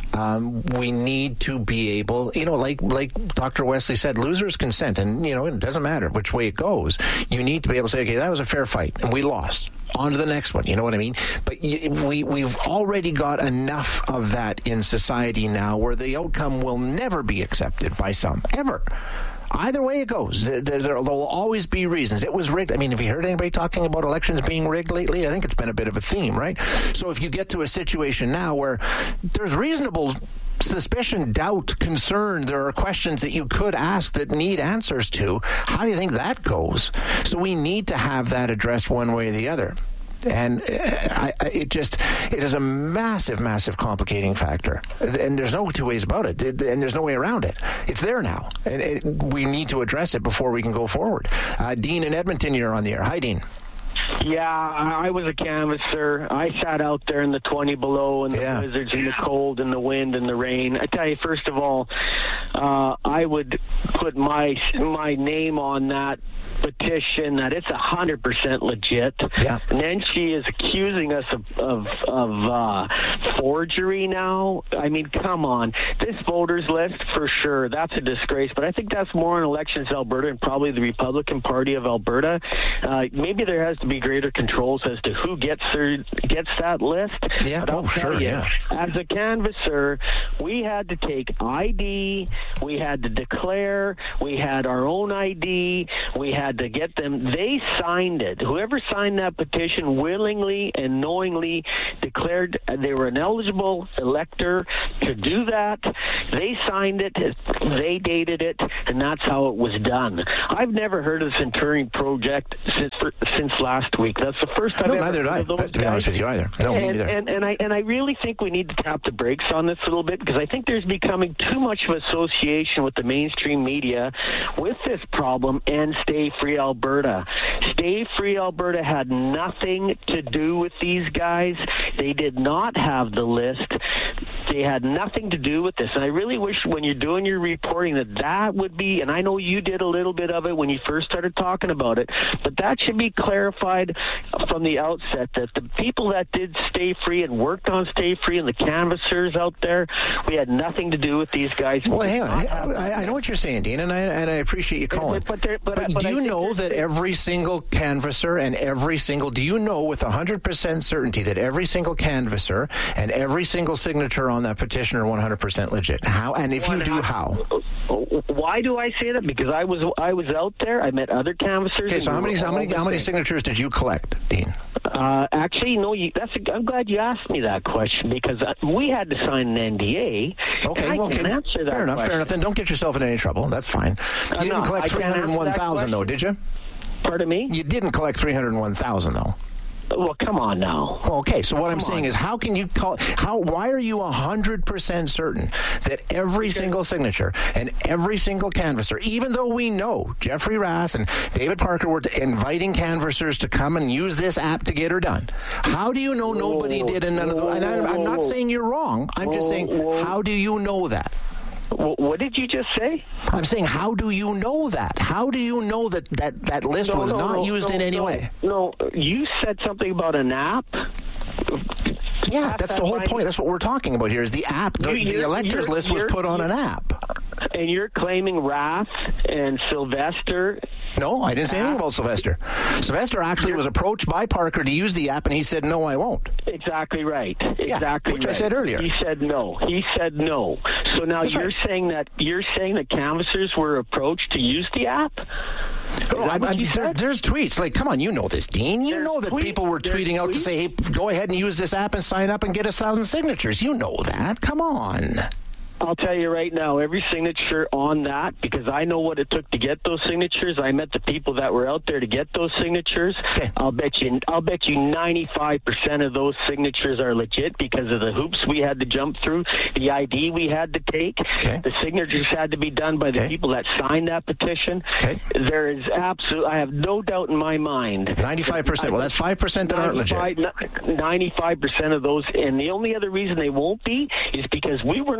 S2: Um, we need to be able, you know, like like Doctor Wesley said, losers consent, and you know it doesn't matter which way it goes. You need to be able to say, okay, that was a fair fight, and we lost. On to the next one. You know what I mean? But you, we we've already got enough of that in society now, where the outcome will never be accepted by some ever. Either way it goes, there, there will always be reasons. It was rigged. I mean, have you heard anybody talking about elections being rigged lately? I think it's been a bit of a theme, right? So if you get to a situation now where there's reasonable suspicion, doubt, concern, there are questions that you could ask that need answers to, how do you think that goes? So we need to have that addressed one way or the other. And I, I, it just, it is a massive, massive complicating factor. And there's no two ways about it. And there's no way around it. It's there now. And it, we need to address it before we can go forward. Uh, Dean in Edmonton, you're on the air. Hi, Dean.
S16: Yeah, I was a canvasser. I sat out there in the twenty below and the yeah. blizzards and the cold and the wind and the rain. I tell you, first of all, uh, I would put my my name on that petition that it's one hundred percent legit.
S2: Yeah.
S16: And then she is accusing us of, of, of uh, forgery now. I mean, come on. This voters list, for sure, that's a disgrace. But I think that's more in Elections Alberta and probably the Republican Party of Alberta. Uh, maybe there has to be greater controls as to who gets their, gets that list.
S2: Yeah,
S16: but I'll
S2: oh,
S16: tell
S2: sure,
S16: you,
S2: yeah.
S16: as a canvasser, we had to take I D, we had to declare, we had our own I D, we had to get them. They signed it. Whoever signed that petition willingly and knowingly declared they were an eligible elector to do that. They signed it, they dated it, and that's how it was done. I've never heard of the Centurion Project since since last week. That's the first time
S2: no,
S16: I've
S2: neither
S16: ever heard
S2: did I,
S16: of those
S2: to be
S16: guys.
S2: honest with you either. No,
S16: and,
S2: me neither.
S16: And, and, I, and I really think we need to tap the brakes on this a little bit, because I think there's becoming too much of association with the mainstream media with this problem and Stay Free Alberta. Stay Free Alberta had nothing to do with these guys. They did not have the list. They had nothing to do with this. And I really wish when you're doing your reporting that that would be, and I know you did a little bit of it when you first started talking about it, but that should be clarified from the outset, that the people that did Stay Free and worked on Stay Free and the canvassers out there, we had nothing to do with these guys.
S2: Well, hang on. I, I know what you're saying, Dean, and I, and I appreciate you calling.
S16: But, but, but,
S2: but,
S16: but
S2: do
S16: I
S2: you know that every single canvasser and every single, do you know with one hundred percent certainty that every single canvasser and every single signature on that petition are one hundred percent legit? How? And if you do, how?
S16: Why do I say that? Because I was I was out there. I met other canvassers.
S2: Okay, so how many how many how many signatures did you collect, Dean?
S16: Uh, actually, no. You, that's. A, I'm glad you asked me that question, because we had to sign an N D A.
S2: Okay,
S16: and I
S2: well,
S16: can
S2: okay.
S16: answer that
S2: fair enough.
S16: question.
S2: Fair enough. Then don't get yourself in any trouble. That's fine. You
S16: uh,
S2: didn't
S16: no,
S2: collect three hundred one thousand, though, did you?
S16: Pardon me?
S2: You didn't collect three hundred one thousand, though.
S16: Well, come on now.
S2: Okay, so what
S16: come
S2: I'm saying
S16: on.
S2: is, how can you call? How? Why are you one hundred percent certain that every okay. single signature and every single canvasser, even though we know Jeffrey Rath and David Parker were inviting canvassers to come and use this app to get her done, how do you know nobody
S16: whoa,
S2: did and none of the? And I'm, I'm not saying you're wrong. I'm
S16: whoa,
S2: just saying,
S16: whoa.
S2: how do you know that?
S16: What did you just say?
S2: I'm saying, how do you know that? How do you know that that, that list
S16: no,
S2: was
S16: no,
S2: not
S16: no,
S2: used
S16: no,
S2: in any
S16: no,
S2: way?
S16: No, you said something about an app.
S2: Yeah, that's the whole point. That's what we're talking about here, is the app. The,
S16: You-
S2: the
S16: you're-
S2: electors
S16: you're-
S2: list was
S16: you're-
S2: put on an
S16: you're-
S2: app.
S16: And you're claiming Rath and Sylvester.
S2: No, I didn't say anything about Sylvester. Sylvester actually was approached by Parker to use the app, and he said, no, I won't.
S16: Exactly right.
S2: Yeah,
S16: Exactly
S2: which I
S16: right.
S2: said earlier.
S16: He said no. He said no. So now
S2: That's
S16: you're
S2: right.
S16: saying that you're saying that canvassers were approached to use the app?
S2: Oh, I'm, I'm, there, there's tweets. Like, come on, you know this, Dean. You
S16: There's
S2: know that
S16: tweet-
S2: people were
S16: there's
S2: tweeting out to
S16: tweets?
S2: say, hey, go ahead and use this app and sign up and get us a thousand signatures. You know that. Come on.
S16: I'll tell you right now, every signature on that, because I know what it took to get those signatures. I met the people that were out there to get those signatures.
S2: Okay.
S16: I'll bet you, I'll bet you, ninety-five percent of those signatures are legit because of the hoops we had to jump through, the I D we had to take.
S2: Okay.
S16: The signatures had to be done by the
S2: Okay.
S16: people that signed that petition.
S2: Okay.
S16: There is absolute. I have no doubt in my mind.
S2: ninety-five percent. Well, that's five percent that aren't legit.
S16: ninety-five percent of those, and the only other reason they won't be is because we weren't allowed to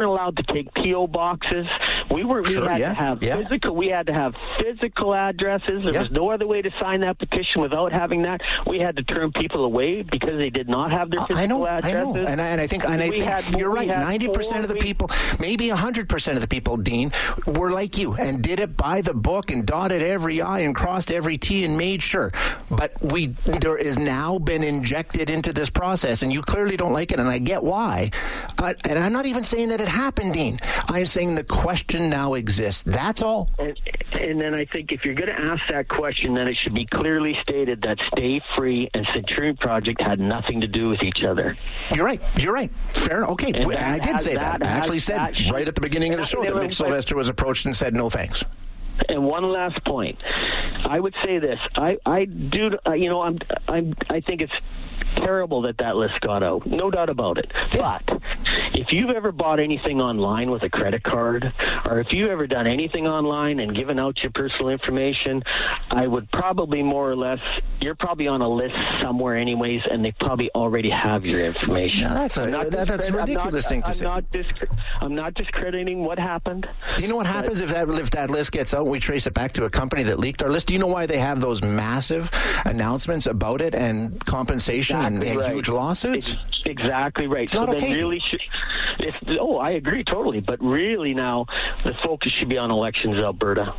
S16: take P O boxes. We were we
S2: Sure,
S16: had
S2: yeah,
S16: to have
S2: yeah.
S16: physical. We had to have physical addresses. There
S2: Yeah.
S16: was no other way to sign that petition without having that. We had to turn people away because they did not have their physical
S2: I know,
S16: addresses.
S2: I know, and I, and I think, and I
S16: We
S2: think
S16: had-
S2: you're
S16: we
S2: right.
S16: had
S2: Ninety percent of the
S16: four
S2: people, maybe a hundred percent of the people, Dean, were like you and did it by the book and dotted every I and crossed every T and made sure. But we, there is now been injected into this process, and you clearly don't like it, and I get why. Uh, and I'm not even saying that it happened, Dean. I'm saying the question now exists. That's all.
S16: And, and then I think if you're going to ask that question, then it should be clearly stated that Stay Free and Centurion Project had nothing to do with each other.
S2: You're right. You're right. Fair. Okay.
S16: And
S2: And
S16: that
S2: I did
S16: has-
S2: say that.
S16: that
S2: I actually
S16: has-
S2: said
S16: that should-
S2: right at the beginning of the show that
S16: that-
S2: Mitch Sylvester was approached and said no thanks.
S16: And one last point, I would say this: I, I do, uh, you know, I'm, I'm, I think it's terrible that that list got out, no doubt about it. But if you've ever bought anything online with a credit card, or if you've ever done anything online and given out your personal information, I would probably more or less, you're probably on a list somewhere, anyways, and they probably already have your information.
S2: No, that's a
S16: I'm not
S2: that, that's a
S16: discred- I'm
S2: ridiculous
S16: not-
S2: thing to
S16: I'm
S2: say.
S16: Not disc- I'm not discrediting what happened.
S2: Do you know what happens if that if that list gets out and we trace it back to a company that leaked our list? Do you know why they have those massive announcements about it and compensation and,
S16: Exactly
S2: and
S16: right.
S2: huge lawsuits?
S16: Exactly right.
S2: It's
S16: so
S2: not
S16: then
S2: okay.
S16: really should, if, oh, I agree totally. But really now, the focus should be on elections, Alberta.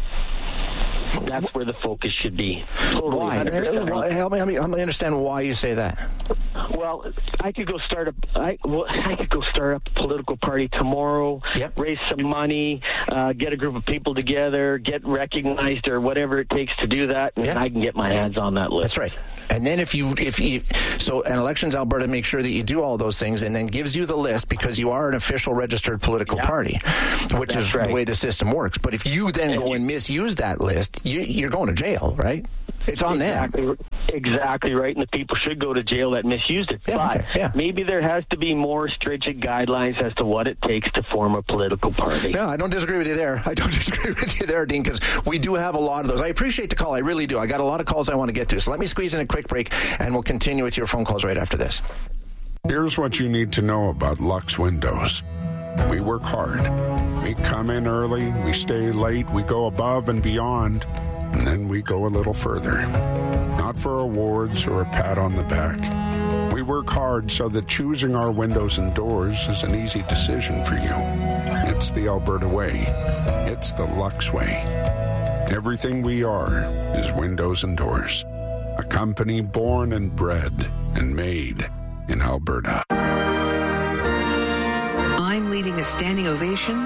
S16: That's where the focus should be. Totally,
S2: Why?
S16: one hundred percent.
S2: Well, Help me, help me help me understand why you say that.
S16: Well, I could go start a, I, well, I could go start up a political party tomorrow,
S2: Yep.
S16: raise some money, uh, get a group of people together, get recognized or whatever it takes to do that, and
S2: Yeah.
S16: I can get my hands on that list.
S2: That's right. And then if you, if you, so an Elections Alberta makes sure that you do all those things and then gives you the list because you are an official registered political
S16: Yeah.
S2: party, which
S16: That's
S2: is
S16: right.
S2: the way the system works. But if you then
S16: And
S2: go
S16: you-
S2: and misuse that list, you, you're going to jail, right? It's on them.
S16: exactly, Exactly right, and the people should go to jail that misused it.
S2: Yeah,
S16: but
S2: okay, yeah.
S16: maybe there has to be more stringent guidelines as to what it takes to form a political party.
S2: No, I don't disagree with you there. I don't disagree with you there, Dean, because we do have a lot of those. I appreciate the call. I really do. I got a lot of calls I want to get to. So let me squeeze in a quick break, and we'll continue with your phone calls right after this.
S18: Here's what you need to know about Lux Windows. We work hard. We come in early, we stay late, we go above and beyond, and then we go a little further. Not for awards or a pat on the back. We work hard so that choosing our windows and doors is an easy decision for you. It's the Alberta way. It's the Lux way. Everything we are is windows and doors. A company born and bred and made in Alberta.
S19: I'm leading a standing ovation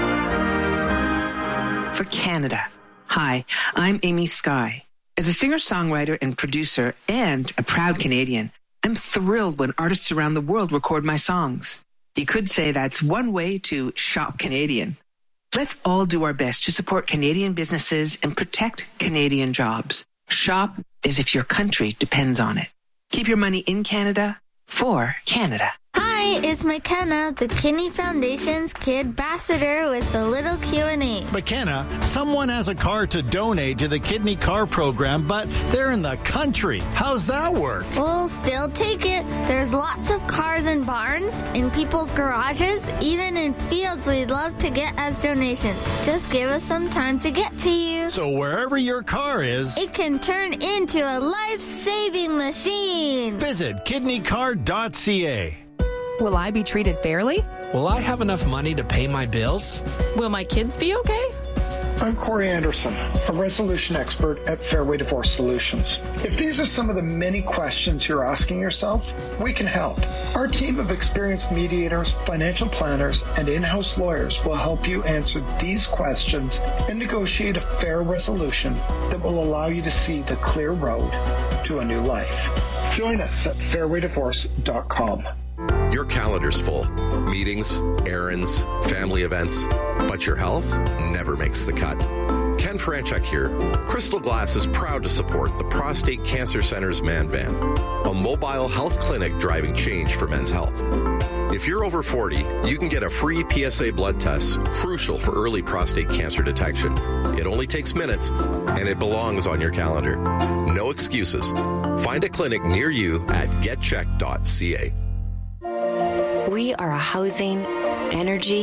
S19: for Canada. Hi, I'm Amy Skye. As a singer-songwriter and producer and a proud Canadian, I'm thrilled when artists around the world record my songs. You could say that's one way to shop Canadian. Let's all do our best to support Canadian businesses and protect Canadian jobs. Shop as if your country depends on it. Keep your money in Canada for Canada.
S20: Hi, it's McKenna, the Kidney Foundation's Kid Ambassador with a little Q and A.
S3: McKenna, someone has a car to donate to the Kidney Car Program, but they're in the country. How's that work?
S20: We'll still take it. There's lots of cars in barns, in people's garages, even in fields we'd love to get as donations. Just give us some time to get to you.
S3: So wherever your car is,
S20: it can turn into a life-saving machine.
S3: Visit kidney car dot c a.
S13: Will I be treated fairly?
S1: Will I have enough money to pay my bills?
S13: Will my kids be okay?
S21: I'm Corey Anderson, a resolution expert at Fairway Divorce Solutions. If these are some of the many questions you're asking yourself, we can help. Our team of experienced mediators, financial planners, and in-house lawyers will help you answer these questions and negotiate a fair resolution that will allow you to see the clear road to a new life. Join us at fairway divorce dot com.
S17: Your calendar's full. Meetings, errands, family events. But your health never makes the cut. Ken Franchuk here. Crystal Glass is proud to support the Prostate Cancer Center's Man Van, a mobile health clinic driving change for men's health. If you're over forty, you can get a free P S A blood test, crucial for early prostate cancer detection. It only takes minutes, and it belongs on your calendar. No excuses. Find a clinic near you at get check dot c a.
S22: We are a housing, energy,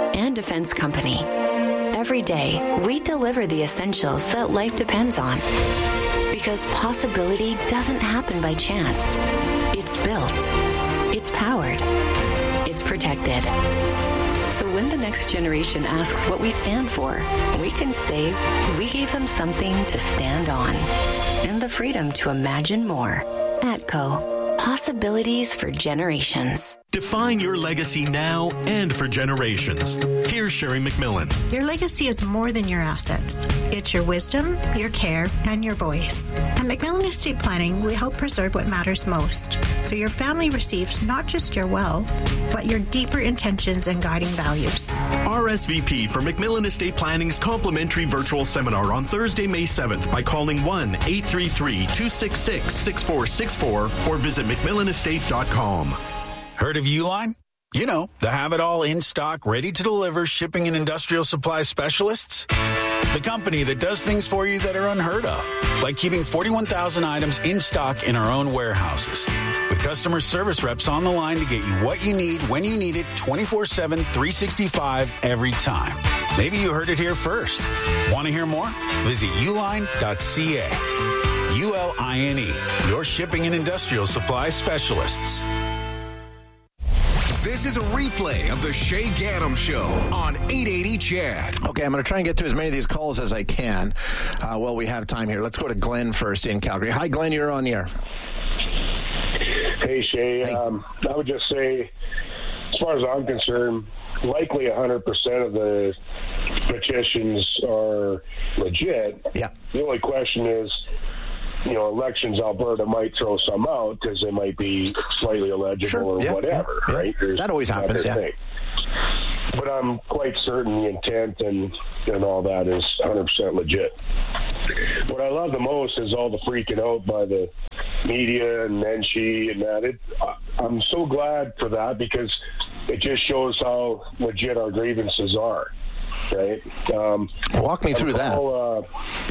S4: and Defense Company. Every day, we deliver the essentials that life depends on. Because possibility doesn't happen by chance. It's built. It's powered. It's protected. So when the next generation asks what we stand for, we can say we gave them something to stand on. And the freedom to imagine more. ATCO. Possibilities for generations.
S5: Define your legacy now and for generations. Here's Sherry McMillan.
S6: Your legacy is more than your assets. It's your wisdom, your care, and your voice. At McMillan Estate Planning, we help preserve what matters most, so your family receives not just your wealth, but your deeper intentions and guiding values.
S5: R S V P for McMillan Estate Planning's complimentary virtual seminar on Thursday, May seventh by calling one eight three three, two six six, six four six four or visit mcmillan estate dot com.
S25: Heard of Uline? You know, the have-it-all in-stock, ready-to-deliver shipping and industrial supply specialists? The company that does things for you that are unheard of, like keeping forty-one thousand items in stock in our own warehouses. With customer service reps on the line to get you what you need, when you need it, twenty-four seven, three sixty-five, every time. Maybe you heard it here first. Want to hear more? Visit uline dot c a. U L I N E, your shipping and industrial supply specialists.
S7: This is a replay of the Shay Gaddam Show on eight eighty C H A D.
S2: Okay, I'm going to try and get through as many of these calls as I can uh, while we have time here. Let's go to Glenn first in Calgary. Hi, Glenn, you're on the air.
S22: Hey, Shay. Hey. Um, I would just say, as far as I'm concerned, likely one hundred percent of the petitions are legit.
S2: Yeah.
S22: The only question is, you know, Elections Alberta might throw some out because they might be slightly illegible
S2: sure.
S22: or
S2: yeah,
S22: whatever,
S2: yeah,
S22: right?
S2: Yeah. That always happens, yeah.
S22: Thing. But I'm quite certain the intent and, and all that is one hundred percent legit. What I love the most is all the freaking out by the media and Nenshi and that. It, I'm so glad for that because it just shows how legit our grievances are, right? Um,
S2: Walk me through that.
S22: Uh,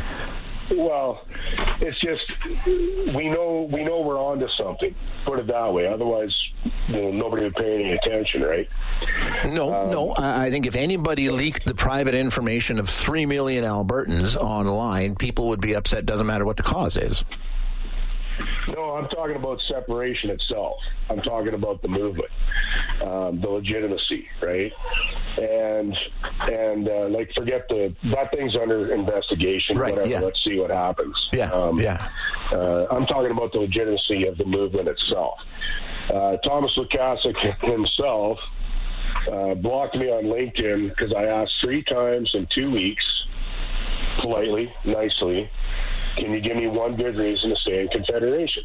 S22: Well, it's just we know we know we're onto something. Put it that way. Otherwise, you know, nobody would pay any attention, right?
S2: No, um, no. I think if anybody leaked the private information of three million Albertans online, people would be upset. Doesn't matter what the cause is.
S22: No, I'm talking about separation itself. I'm talking about the movement, um, the legitimacy, right? And and uh, like, forget the that thing's under investigation.
S2: Right,
S22: whatever.
S2: yeah.
S22: Let's see what happens.
S2: Yeah,
S22: um,
S2: yeah.
S22: Uh, I'm talking about the legitimacy of the movement itself. Uh, Thomas Lukasik himself uh, blocked me on LinkedIn because I asked three times in two weeks, politely, nicely, can you give me one good reason to stay in Confederation?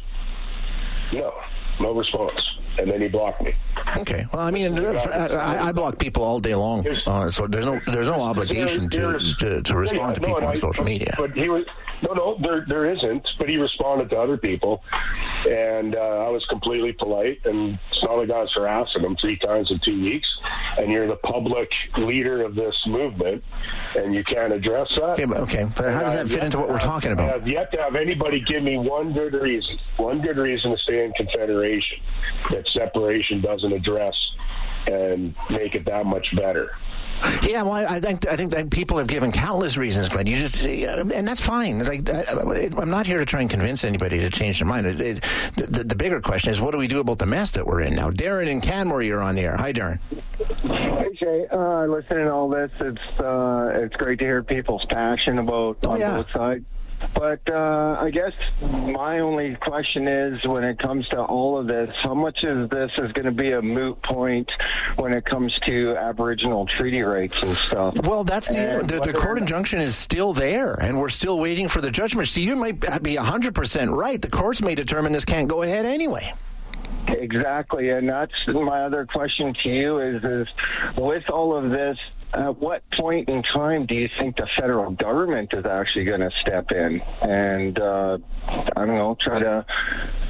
S22: No, no response. And then he blocked me.
S2: Okay. Well, I mean, I, I block people all day long, uh, so there's no there's no obligation to, to, to respond to people on social media.
S22: But he was no, no, there there isn't. But he responded to other people, and uh, I was completely polite. And it's not like I was harassing him three times in two weeks. And you're the public leader of this movement, and you can't address that.
S2: Okay, but, okay. but how does that fit into what we're talking about?
S22: I have yet to have anybody give me one good reason, one good reason to stay in Confederation that separation doesn't address and make it that much better.
S2: Yeah, well, I think I think that people have given countless reasons, Glenn. You just, and that's fine. Like, I'm not here to try and convince anybody to change their mind. It, it, the, the bigger question is, what do we do about the mess that we're in now? Darren in Canmore, you're on the air. Hi, Darren.
S23: Hey, Shay. Uh, listening to all this, it's uh, it's great to hear people's passion about
S2: oh,
S23: on
S2: yeah.
S23: both sides. But uh, I guess my only question is, when it comes to all of this, how much of this is going to be a moot point when it comes to Aboriginal treaty rights and stuff?
S2: Well, that's the the, the court injunction is still there, and we're still waiting for the judgment. So you might be one hundred percent right. The courts may determine this can't go ahead anyway.
S23: Exactly, and that's my other question to you is, is with all of this, at what point in time do you think the federal government is actually going to step in and, uh, I don't know, try to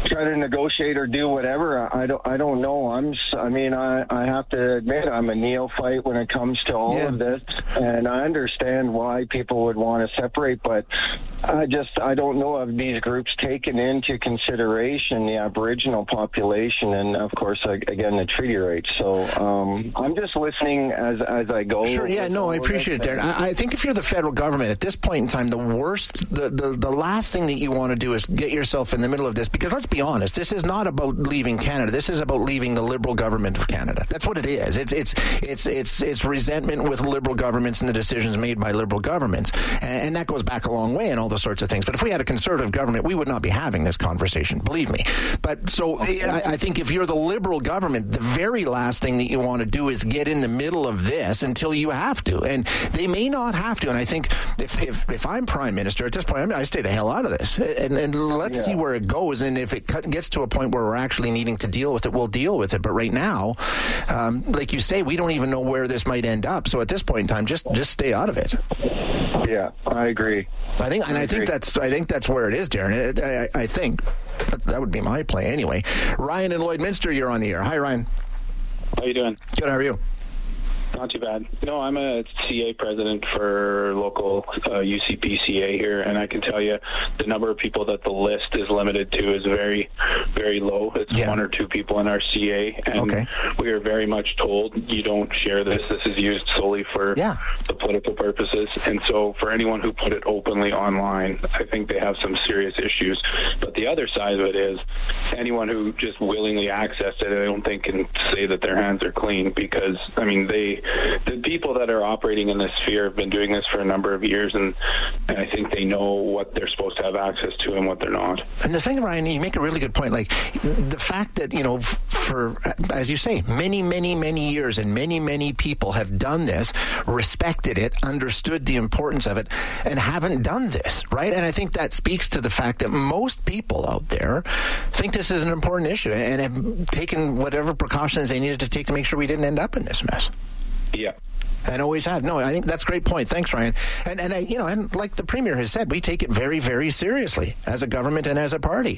S23: try to negotiate or do whatever. I don't I don't know. I'm I mean I, I have to admit I'm a neophyte when it comes to all yeah. of this, and I understand why people would want to separate, but I just I don't know of these groups taken into consideration the Aboriginal population and of course again the treaty rights. So um, I'm just listening as as I go.
S2: Sure, yeah, no, I appreciate it, Darren. I, I think if you're the federal government at this point in time, the worst, the, the, the last thing that you want to do is get yourself in the middle of this, because let's be honest, this is not about leaving Canada. This is about leaving the Liberal government of Canada. That's what it is. It's it's it's it's it's resentment with Liberal governments and the decisions made by Liberal governments, and, and that goes back a long way and all those sorts of things. But if we had a Conservative government, we would not be having this conversation, believe me. But so I, I think if you're the Liberal government, the very last thing that you want to do is get in the middle of this until you have to, and they may not have to. And I think if if, if I'm Prime Minister at this point, I mean, I stay the hell out of this, and, and let's yeah. see where it goes. And if it gets to a point where we're actually needing to deal with it, we'll deal with it. But right now, um, like you say, we don't even know where this might end up. So at this point in time, just just stay out of it.
S23: Yeah, I agree.
S2: I think, and I, I think that's I think that's where it is, Darren. I, I, I think that, that would be my play anyway. Ryan and Lloydminster, you're on the air. Hi, Ryan.
S8: How you doing?
S2: Good. How are you?
S8: Not too bad. No, I'm a C A president for local uh, U C P C A here, and I can tell you the number of people that the list is limited to is very, very low. It's yeah. one or two people in our C A, and okay. we are very much told you don't share this. This is used solely for
S2: yeah.
S8: the political purposes. And so for anyone who put it openly online, I think they have some serious issues. But the other side of it is anyone who just willingly accessed it, I don't think can say that their hands are clean, because, I mean, they the people that are operating in this sphere have been doing this for a number of years, and, and I think they know what they're supposed to have access to and what they're not.
S2: And the thing, Ryan, you make a really good point. Like, the fact that, you know, for, as you say, many, many, many years, and many, many people have done this, respected it, understood the importance of it, and haven't done this, right? And I think that speaks to the fact that most people out there think this is an important issue and have taken whatever precautions they needed to take to make sure we didn't end up in this mess.
S8: Yeah.
S2: And always have. No, I think that's a great point. Thanks, Ryan. And, and I, you know, and like the Premier has said, we take it very, very seriously as a government and as a party.